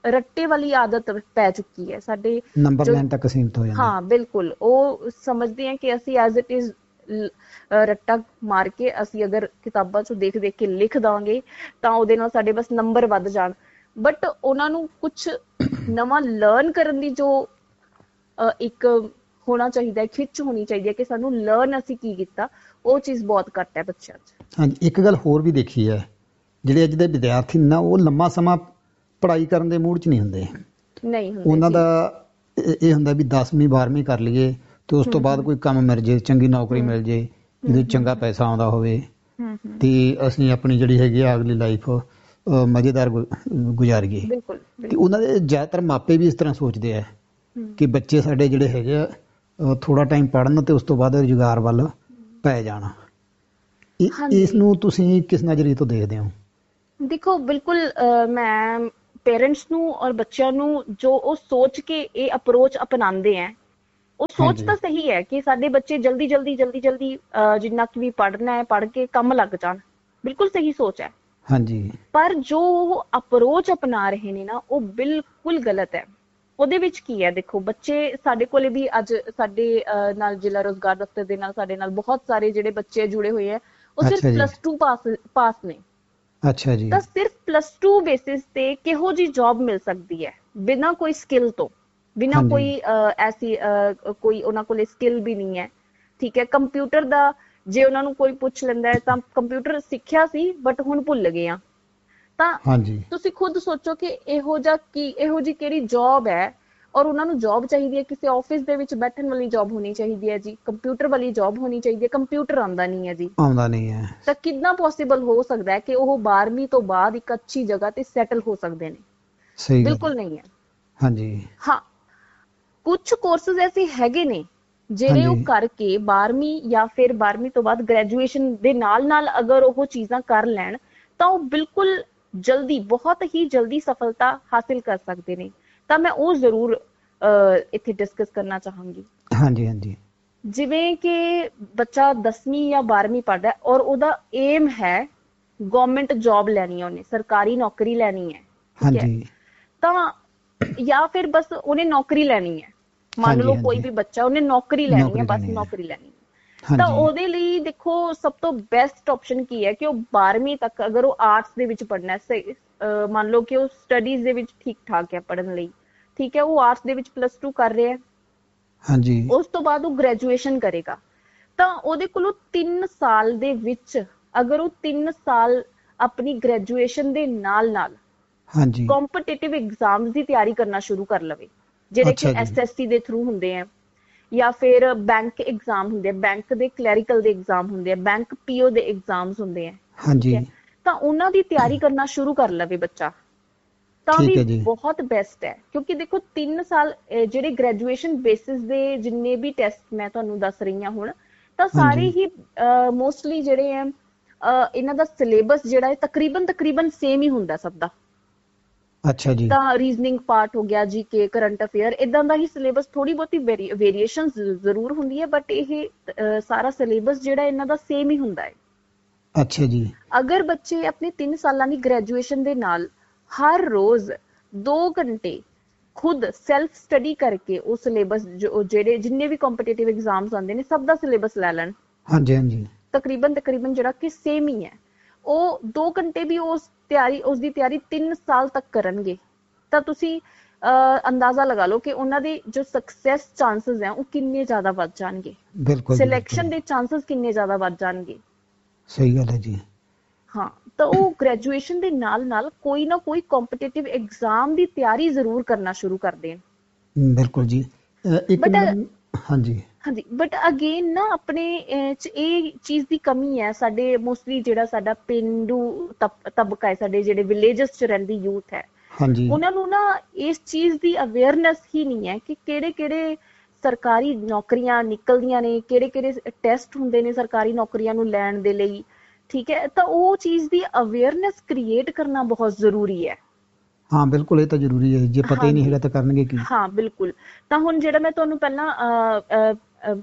ਰੱਟੇ ਵਾਲੀ ਆਦਤ ਪੈ ਚੁੱਕੀ ਹੈ ਸਾਡੇ ਨੰਬਰ ਲੈਣ ਤੱਕ ਸੀਮਿਤ ਹੋ ਜਾਂਦੇ। ਹਾਂ ਬਿਲਕੁਲ, ਉਹ ਸਮਝਦੇ ਆ ਕਿ ਅਸੀਂ ਐਜ਼ ਇਟ ਇਜ਼ ਰੱਟਾ ਮਾਰ ਕੇ ਅਸੀਂ ਅਗਰ ਕਿਤਾਬਾਂ ਚੋਂ ਦੇਖ ਦੇਖ ਕੇ ਲਿਖ ਦਾਂਗੇ ਤਾਂ ਉਹਦੇ ਨਾਲ ਸਾਡੇ ਬਸ ਨੰਬਰ ਵੱਧ ਜਾਣ, ਬਟ ਉਹਨਾਂ ਨੂੰ ਕੁਛ ਨਵਾਂ ਲਰਨ ਕਰਨ ਦੀ ਜੋ ਇੱਕ ਹੋਣਾ ਚਾਹੀਦਾ ਹੈ, ਖਿੱਚ ਹੋਣੀ ਚਾਹੀਦੀ ਹੈ ਕਿ ਸਾਨੂੰ ਲਰਨ ਅਸੀਂ ਕੀ ਕੀਤਾ, ਉਹ ਚੀਜ਼ ਬਹੁਤ ਘੱਟ ਹੈ ਬੱਚਿਆਂ 'ਚ। ਹਾਂਜੀ, ਇੱਕ ਗੱਲ ਹੋਰ ਵੀ ਦੇਖੀ ਹੈ, ਜਿਹੜੇ ਅੱਜ ਦੇ ਵਿਦਿਆਰਥੀ ਨੇ ਨਾ ਉਹ ਲੰਮਾ ਸਮਾਂ ਪੜ੍ਹਾਈ ਕਰਨ ਦੇ ਮੂਡ 'ਚ ਨਹੀਂ ਹੁੰਦੇ। ਨਹੀਂ ਹੁੰਦੇ ਉਹਨਾਂ ਦਾ ਇਹ ਹੁੰਦਾ ਵੀ 10ਵੀਂ 12ਵੀਂ ਕਰ ਲਈਏ ਤੇ ਉਸ ਤੋਂ ਬਾਅਦ ਕੋਈ ਕੰਮ ਮਿਲ ਜੇ, ਚੰਗੀ ਨੌਕਰੀ ਮਿਲ ਜੇ ਜਿਹਦੇ ਚੰਗਾ ਪੈਸਾ ਆਉਂਦਾ ਹੋਵੇ ਤੇ ਅਸੀਂ ਆਪਣੀ ਜਿਹੜੀ ਹੈਗੀ ਆ ਅਗਲੀ ਲਾਈਫ ਮਜ਼ੇਦਾਰ ਗੁਜ਼ਾਰੀਏ। ਤੇ ਉਹਨਾਂ ਦੇ ਜ਼ਿਆਦਾਤਰ ਮਾਪੇ ਵੀ ਇਸ ਤਰ੍ਹਾਂ ਸੋਚਦੇ ਆ ਕਿ ਬੱਚੇ ਸਾਡੇ ਜਿਹੜੇ ਹੈਗੇ ਆ ਥੋੜਾ ਟਾਈਮ ਪੜ੍ਹਨ ਤੇ ਉਸ ਤੋਂ ਬਾਅਦ ਰੁਜ਼ਗਾਰ ਵੱਲ ਪੈ ਜਾਣਾ। ਇਸ ਨੂੰ ਤੁਸੀਂ ਕਿਸ ਨਜ਼ਰੀਏ ਤੋਂ ਦੇਖਦੇ ਹੋ? ਦੇਖੋ ਬਿਲਕੁਲ, ਮੈਂ ਪੇਰੈਂਟਸ ਨੂੰ ਔਰ ਬੱਚਿਆਂ ਨੂੰ ਜੋ ਉਹ ਸੋਚ ਕੇ ਇਹ ਅਪਰੋਚ ਅਪਣਾਉਂਦੇ ਆ, ਉਹ ਸੋਚ ਤਾਂ ਸਹੀ ਹੈ ਕਿ ਸਾਡੇ ਬੱਚੇ ਜਲਦੀ ਜਿੰਨਾ ਕਿ ਵੀ ਪੜ੍ਹਨਾ ਹੈ ਪੜ੍ਹ ਕੇ ਕੰਮ ਲੱਗ ਜਾਣ, ਬਿਲਕੁਲ ਸਹੀ ਸੋਚ ਹੈ। ਹਾਂਜੀ, ਪਰ ਜੋ ਅਪਰੋਚ ਅਪਣਾ ਰਹੇ ਨੇ ਨਾ ਉਹ ਬਿਲਕੁਲ ਗਲਤ ਹੈ। ਉਹਦੇ ਵਿੱਚ ਕੀ ਹੈ, ਦੇਖੋ ਬੱਚੇ ਸਾਡੇ ਕੋਲੇ ਵੀ ਅੱਜ ਸਾਡੇ ਨਾਲ ਜ਼ਿਲ੍ਹਾ ਰੋਜ਼ਗਾਰ ਦਫ਼ਤਰ ਦੇ ਨਾਲ ਸਾਡੇ ਨਾਲ ਬਹੁਤ ਸਾਰੇ ਜਿਹੜੇ ਬੱਚੇ ਜੁੜੇ ਹੋਏ ਹੈ, ਉਹ ਸਿਰਫ +2 ਪਾਸ ਨੇ। ਅੱਛਾ ਜੀ। ਤਾਂ ਸਿਰਫ +2 ਬੇਸਿਸ ਤੇ ਕਿਹੋ ਜੀ ਜੌਬ ਮਿਲ ਸਕਦੀ ਹੈ ਬਿਨਾਂ ਕੋਈ ਸਕਿੱਲ ਤੋਂ, ਬਿਨਾਂ ਕੋਈ ਐਸੀ ਕੋਈ ਉਹਨਾਂ ਕੋਲੇ ਸਕਿੱਲ ਵੀ ਨਹੀਂ ਹੈ। ਠੀਕ ਹੈ, ਕੰਪਿਊਟਰ ਦਾ ਜੇ ਉਹਨਾਂ ਨੂੰ ਕੋਈ ਪੁੱਛ ਲੈਂਦਾ ਹੈ ਤਾਂ ਕੰਪਿਊਟਰ ਸਿੱਖਿਆ ਸੀ ਬਟ ਹੁਣ ਭੁੱਲ ਗਏ ਆ। ਤਾਂ ਤੁਸੀਂ ਖੁਦ ਸੋਚੋ ਕਿ ਇਹੋ ਜਿਹੀ ਕਿਹੜੀ ਜੌਬ ਹੈ, ਔਰ ਉਹਨਾਂ ਨੂੰ ਜੌਬ ਚਾਹੀਦੀ ਹੈ ਕਿਸੇ ਆਫਿਸ ਦੇ ਵਿੱਚ ਬੈਠਣ ਵਾਲੀ ਜੌਬ ਹੋਣੀ ਚਾਹੀਦੀ ਹੈ ਜੀ, ਕੰਪਿਊਟਰ ਵਾਲੀ ਜੌਬ ਹੋਣੀ ਚਾਹੀਦੀ ਹੈ, ਕੰਪਿਊਟਰ ਆਉਂਦਾ ਨਹੀਂ ਹੈ ਜੀ, ਆਉਂਦਾ ਨਹੀਂ ਹੈ। ਤਾਂ ਕਿੰਨਾ ਪੋਸੀਬਲ ਹੋ ਸਕਦਾ ਹੈ ਕਿ ਉਹ 12ਵੀਂ ਤੋਂ ਬਾਅਦ ਇੱਕ ਅੱਛੀ ਜਗ੍ਹਾ ਤੇ ਸੈਟਲ ਹੋ ਸਕਦੇ ਨੇ? ਸਹੀ ਗੱਲ, ਬਿਲਕੁਲ ਨਹੀਂ ਹੈ। ਹਾਂਜੀ ਹਾਂ, ਕੁਝ ਕੋਰਸਿਸ ਐਸੇ ਹੈਗੇ ਨੇ ਜਿਹੜੇ ਉਹ ਕਰਕੇ 12ਵੀਂ ਜਾਂ ਫਿਰ 12ਵੀਂ ਤੋਂ ਬਾਅਦ ਗ੍ਰੈਜੂਏਸ਼ਨ ਦੇ ਨਾਲ ਅਗਰ ਉਹ ਚੀਜ਼ਾਂ ਕਰ ਲੈਣ ਤਾਂ ਉਹ ਬਿਲਕੁਲ ਬਹੁਤ ਹੀ ਜਲਦੀ ਸਫਲਤਾ ਹਾਸਿਲ ਕਰ ਸਕਦੇ ਨੇ। ਤਾਂ ਮੈਂ ਉਹ ਜ਼ਰੂਰ ਇੱਥੇ ਡਿਸਕਸ ਕਰਨਾ ਚਾਹਾਂਗੀ। ਹਾਂਜੀ, ਜਿਵੇਂ ਕਿ ਬੱਚਾ 10ਵੀਂ ਜਾਂ 12ਵੀਂ ਪੜ੍ਹਦਾ ਔਰ ਉਹਦਾ ਏਮ ਹੈ ਗਵਰਨਮੈਂਟ ਜੌਬ ਲੈਣੀ ਹੈ, ਉਹਨੇ ਸਰਕਾਰੀ ਨੌਕਰੀ ਲੈਣੀ ਹੈ, ਠੀਕ ਹੈ, ਤਾਂ ਜਾਂ ਫਿਰ ਬਸ ਉਹਨੇ ਨੌਕਰੀ ਲੈਣੀ ਹੈ, ਮੰਨ ਲਓ ਕੋਈ ਵੀ ਬੱਚਾ ਉਹਨੇ ਨੌਕਰੀ ਲੈਣੀ ਹੈ, ਬਸ ਨੌਕਰੀ ਲੈਣੀ ਹੈ, ਤਾਂ ਉਹਦੇ ਲਈ ਦੇਖੋ ਸਭ ਤੋਂ ਬੈਸਟ ਆਪਸ਼ਨ ਕੀ ਹੈ ਕਿ ਉਹ 12ਵੀਂ ਤੱਕ ਅਗਰ ਉਹ ਆਰਟਸ ਦੇ ਵਿੱਚ ਪੜ੍ਹਨਾ ਹੈ, ਮੰਨ ਲਓ ਕਿ ਉਹ ਸਟੱਡੀਜ਼ ਦੇ ਵਿੱਚ ਠੀਕ ਠਾਕ ਹੈ ਪੜ੍ਹਨ ਲਈ, ਠੀਕ ਹੈ, ਉਹ ਆਰਟਸ ਦੇ ਵਿੱਚ +2 ਕਰ ਰਿਹਾ ਹੈ, ਹਾਂਜੀ, ਉਸ ਤੋਂ ਬਾਅਦ ਉਹ ਗ੍ਰੈਜੂਏਸ਼ਨ ਕਰੇਗਾ ਤਾਂ ਉਹਦੇ ਕੋਲੋਂ 3 ਸਾਲ ਦੇ ਵਿੱਚ ਅਗਰ ਉਹ 3 ਸਾਲ ਆਪਣੀ ਗ੍ਰੈਜੂਏਸ਼ਨ ਦੇ ਨਾਲ ਕੰਪੀਟੀਟਿਵ ਐਗਜ਼ਾਮਸ ਦੀ ਤਿਆਰੀ ਕਰਨਾ ਸ਼ੁਰੂ ਕਰ ਲਵੇ, ਜਿਹੜੇ ਕਿ SSC ਦੇ ਥਰੂ ਹੁੰਦੇ ਆ ਜਾਂ ਫਿਰ ਬੈਂਕ ਐਗਜ਼ਾਮ ਹੁੰਦੇ ਆ, ਬੈਂਕ ਦੇ ਕਲੈਰੀਕਲ ਦੇ ਐਗਜ਼ਾਮ ਹੁੰਦੇ ਆ, ਬੈਂਕ PO ਦੇ ਐਗਜ਼ਾਮਸ ਹੁੰਦੇ ਆ, ਠੀਕ ਹੈ, ਤਾਂ ਉਹਨਾਂ ਦੀ ਤਿਆਰੀ ਕਰਨਾ ਸ਼ੁਰੂ ਕਰ ਲਵੇ ਬੱਚਾ ਤਾਂ ਵੀ ਬਹੁਤ ਬੈਸਟ ਹੈ। ਕਿਉਂਕਿ ਦੇਖੋ 3 ਸਾਲ ਜਿਹੜੇ ਗ੍ਰੈਜੂਏਸ਼ਨ ਬੇਸਿਸ ਦੇ ਜਿੰਨੇ ਵੀ ਟੈਸਟ ਮੈਂ ਤੁਹਾਨੂੰ ਦੱਸ ਰਹੀ ਹਾਂ ਹੁਣ, ਤਾਂ ਸਾਰੇ ਹੀ ਮੋਸਟਲੀ ਜਿਹੜੇ ਆ ਇਹਨਾਂ ਦਾ ਸਿਲੇਬਸ ਜਿਹੜਾ ਹੈ ਤਕਰੀਬਨ ਸੇਮ ਹੀ ਹੁੰਦਾ ਸਭ ਦਾ। ਅੱਛਾ ਜੀ। ਤਾਂ ਰੀਜ਼ਨਿੰਗ ਪਾਰਟ ਹੋ ਗਿਆ, GK, ਕਰੰਟ ਅਫੇਅਰ, ਇਦਾਂ ਦਾ ਹੀ ਸਿਲੇਬਸ, ਥੋੜੀ ਬਹੁਤੀ ਵੇਰੀਏਸ਼ਨ ਜ਼ਰੂਰ ਹੁੰਦੀ ਹੈ ਬਟ ਇਹ ਸਾਰਾ ਸਿਲੇਬਸ ਜਿਹੜਾ ਇਹਨਾਂ ਦਾ ਸੇਮ ਹੀ ਹੁੰਦਾ ਹੈ। ਅੱਛਾ ਜੀ। ਅਗਰ ਬੱਚੇ ਆਪਣੇ 3 ਸਾਲਾਂ ਦੀ ਗ੍ਰੈਜੂਏਸ਼ਨ ਦੇ ਨਾਲ ਹਰ ਰੋਜ਼ 2 ਘੰਟੇ ਖੁਦ ਸੈਲਫ ਸਟੱਡੀ ਕਰਕੇ ਉਹ ਸਿਲੇਬਸ ਜਿਹੜੇ ਜਿੰਨੇ ਵੀ ਕੰਪੀਟੀਟਿਵ ਐਗਜ਼ਾਮਸ ਆਉਂਦੇ ਨੇ ਸਭ ਦਾ ਸਿਲੇਬਸ ਲੈ ਲੈਣ, ਹਾਂਜੀ, ਤਕਰੀਬਨ ਜਿਹੜਾ ਕਿ ਸੇਮ ਹੀ ਹੈ, ਉਹ 2 ਘੰਟੇ ਵੀ ਉਸ ਦੀ ਤਿਆਰੀ 3 ਸਾਲ ਤੱਕ ਕਰਨਗੇ ਤਾਂ ਤੁਸੀਂ ਅੰਦਾਜ਼ਾ ਲਗਾ ਲਓ ਕਿ ਉਹਨਾਂ ਦੇ ਜੋ ਸਕਸੈਸ ਚਾਂਸਸ ਹੈ ਉਹ ਕਿੰਨੇ ਜ਼ਿਆਦਾ ਵੱਧ ਜਾਣਗੇ, ਸਿਲੈਕਸ਼ਨ ਦੇ ਚਾਂਸਸ ਕਿੰਨੇ ਜ਼ਿਆਦਾ ਵੱਧ ਜਾਣਗੇ। ਸਹੀ ਗੱਲ ਹੈ ਜੀ। ਹਾਂ, ਤਾਂ ਉਹ ਗ੍ਰੈਜੂਏਸ਼ਨ ਦੇ ਨਾਲ ਕੋਈ ਨਾ ਕੋਈ ਕੰਪੀਟੀਟਿਵ ਐਗਜ਼ਾਮ ਦੀ ਤਿਆਰੀ ਜ਼ਰੂਰ ਕਰਨਾ ਸ਼ੁਰੂ ਕਰ ਦੇਣ। ਬਿਲਕੁਲ ਜੀ। ਹਾਂਜੀ, ਬਟ ਅਗੇਨ ਨਾ ਆਪਣੇ ਚ ਇਹ ਚੀਜ਼ ਦੀ ਕਮੀ ਹੈ ਸਾਡੇ ਮੋਸਟਲੀ ਜਿਹੜਾ ਸਾਡਾ ਪੇਂਡੂ ਤਬਕਾ ਹੈ, ਸਾਡੇ ਜਿਹੜੇ ਵਿਲੇਜਸ ਚ ਰਹਿੰਦੀ ਯੂਥ ਹੈ, ਉਹਨਾਂ ਨੂੰ ਨਾ ਇਸ ਚੀਜ਼ ਦੀ ਅਵੇਅਰਨੈਸ ਹੀ ਨਹੀਂ ਹੈ ਕਿ ਕਿਹੜੇ ਸਰਕਾਰੀ ਨੌਕਰੀਆਂ ਨਿਕਲਦੀਆਂ ਨੇ, ਕਿਹੜੇ ਟੈਸਟ ਹੁੰਦੇ ਨੇ ਸਰਕਾਰੀ ਨੌਕਰੀਆਂ ਨੂੰ ਲੈਣ ਦੇ ਲਈ, ਠੀਕ ਹੈ, ਤਾਂ ਉਹ ਚੀਜ਼ ਦੀ ਅਵੇਅਰਨੈਸ ਕ੍ਰੀਏਟ ਕਰਨਾ ਬਹੁਤ ਜ਼ਰੂਰੀ ਹੈ। ਹਾਂ ਬਿਲਕੁਲ, ਇਹ ਤਾਂ ਜ਼ਰੂਰੀ ਹੈ, ਜੇ ਪਤਾ ਹੀ ਨਹੀਂ ਹੈਗਾ ਤਾਂ ਕਰਨਗੇ ਕੀ। ਹਾਂ ਬਿਲਕੁਲ। ਤਾਂ ਹੁਣ ਜਿਹੜਾ ਮੈਂ ਤੁਹਾਨੂੰ ਪਹਿਲਾਂ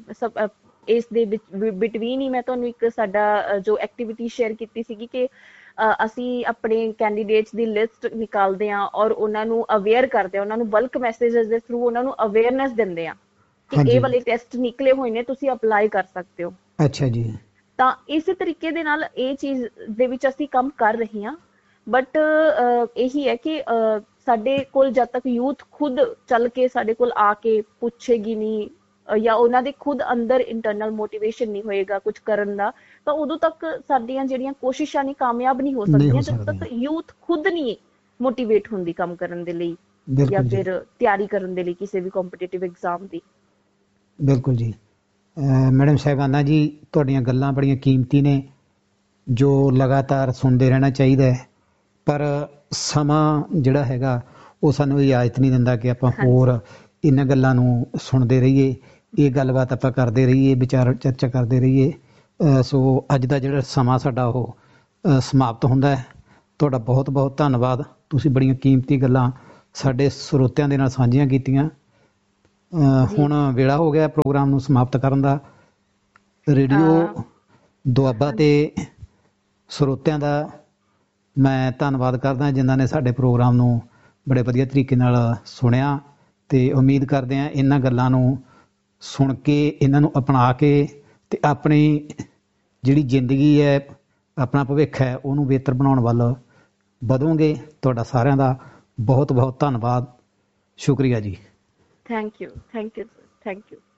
ਇਸ ਦੇ ਬਿਟਵੀਨ ਹੀ ਮੈਂ ਤੁਹਾਨੂੰ ਇੱਕ ਸਾਡਾ ਜੋ ਐਕਟੀਵਿਟੀ ਸ਼ੇਅਰ ਕੀਤੀ ਸੀਗੀ ਕਿ ਅਸੀਂ ਆਪਣੇ ਕੈਂਡੀਡੇਟਸ ਦੀ ਲਿਸਟ ਨਿਕਾਲਦੇ ਹਾਂ ਔਰ ਉਹਨਾਂ ਨੂੰ ਅਵੇਅਰ ਕਰਦੇ ਹਾਂ, ਉਹਨਾਂ ਨੂੰ ਬਲਕ ਮੈਸੇजेस ਦੇ ਥਰੂ ਉਹਨਾਂ ਨੂੰ ਅਵੇਅਰਨੈਸ ਦਿੰਦੇ ਹਾਂ ਕਿ ਇਹ ਵਾਲੇ ਟੈਸਟ ਨਿਕਲੇ ਹੋਏ ਨੇ, ਤੁਸੀਂ ਅਪਲਾਈ ਕਰ ਸਕਦੇ ਹੋ। ਅੱਛਾ ਜੀ। ਤਾਂ ਇਸੇ ਤਰੀਕੇ ਦੇ ਨਾਲ ਇਹ ਚੀਜ਼ ਦੇ ਵਿੱਚ ਅਸੀਂ ਕੰਮ ਕਰ ਰਹੇ ਹਾਂ। ਬਟ ਇਹੀ ਹੈ ਕਿ ਸਾਡੇ ਕੋਲ ਜਦ ਤੱਕ ਯੂਥ ਖੁਦ ਚੱਲ ਕੇ ਸਾਡੇ ਕੋਲ ਆ ਕੇ ਪੁੱਛੇਗੀ ਨਹੀਂ ਜਾਂ ਉਹਨਾਂ ਦੇ ਖੁਦ ਅੰਦਰ ਇੰਟਰਨਲ ਮੋਟੀਵੇਸ਼ਨ ਨਹੀਂ ਹੋਏਗਾ ਕੁਝ ਕਰਨ ਦਾ, ਤਾਂ ਉਦੋਂ ਤੱਕ ਸਾਡੀਆਂ ਜਿਹੜੀਆਂ ਕੋਸ਼ਿਸ਼ਾਂ ਨੇ ਕਾਮਯਾਬ ਨਹੀਂ ਹੋ ਸਕਦੀਆਂ ਜਦ ਤੱਕ ਯੂਥ ਖੁਦ ਨਹੀਂ ਮੋਟੀਵੇਟ ਹੁੰਦੀ ਕੰਮ ਕਰਨ ਦੇ ਲਈ ਜਾਂ ਫਿਰ ਤਿਆਰੀ ਕਰਨ ਦੇ ਲਈ ਕਿਸੇ ਵੀ ਕੰਪੀਟੀਟਿਵ ਐਗਜ਼ਾਮ ਦੀ। ਬਿਲਕੁਲ ਜੀ। ਮੈਡਮ ਸਾਹਿਬਾਨਾ ਜੀ, ਤੁਹਾਡੀਆਂ ਗੱਲਾਂ ਬੜੀਆਂ ਕੀਮਤੀ ਨੇ ਜੋ ਲਗਾਤਾਰ ਸੁਣਦੇ ਰਹਿਣਾ ਚਾਹੀਦਾ ਹੈ, ਪਰ ਸਮਾਂ ਜਿਹੜਾ ਹੈਗਾ ਉਹ ਸਾਨੂੰ ਇਜਾਜ਼ਤ ਨਹੀਂ ਦਿੰਦਾ ਕਿ ਆਪਾਂ ਹੋਰ ਇਹਨਾਂ ਗੱਲਾਂ ਨੂੰ ਸੁਣਦੇ ਰਹੀਏ, ਇਹ ਗੱਲਬਾਤ ਆਪਾਂ ਕਰਦੇ ਰਹੀਏ, ਵਿਚਾਰ ਚਰਚਾ ਕਰਦੇ ਰਹੀਏ। ਸੋ ਅੱਜ ਦਾ ਜਿਹੜਾ ਸਮਾਂ ਸਾਡਾ ਉਹ ਸਮਾਪਤ ਹੁੰਦਾ ਹੈ। ਤੁਹਾਡਾ ਬਹੁਤ ਬਹੁਤ ਧੰਨਵਾਦ, ਤੁਸੀਂ ਬੜੀਆਂ ਕੀਮਤੀ ਗੱਲਾਂ ਸਾਡੇ ਸਰੋਤਿਆਂ ਦੇ ਨਾਲ ਸਾਂਝੀਆਂ ਕੀਤੀਆਂ। ਹੁਣ ਵੇਲਾ ਹੋ ਗਿਆ ਪ੍ਰੋਗਰਾਮ ਨੂੰ ਸਮਾਪਤ ਕਰਨ ਦਾ। ਰੇਡੀਓ ਦੁਆਬਾ ਤੇ ਸਰੋਤਿਆਂ ਦਾ ਮੈਂ ਧੰਨਵਾਦ ਕਰਦਾ ਜਿਨ੍ਹਾਂ ਨੇ ਸਾਡੇ ਪ੍ਰੋਗਰਾਮ ਨੂੰ ਬੜੇ ਵਧੀਆ ਤਰੀਕੇ ਨਾਲ ਸੁਣਿਆ, ਤੇ ਉਮੀਦ ਕਰਦੇ ਹਾਂ ਇਹਨਾਂ ਗੱਲਾਂ ਨੂੰ ਸੁਣ ਕੇ, ਇਹਨਾਂ ਨੂੰ ਅਪਣਾ ਕੇ ਤੇ ਆਪਣੀ ਜਿਹੜੀ ਜ਼ਿੰਦਗੀ ਹੈ, ਆਪਣਾ ਭਵਿੱਖ ਹੈ, ਉਹਨੂੰ ਬਿਹਤਰ ਬਣਾਉਣ ਵੱਲ ਵਧੋਗੇ। ਤੁਹਾਡਾ ਸਾਰਿਆਂ ਦਾ ਬਹੁਤ ਬਹੁਤ ਧੰਨਵਾਦ, ਸ਼ੁਕਰੀਆ ਜੀ। Thank you, thank you, thank you.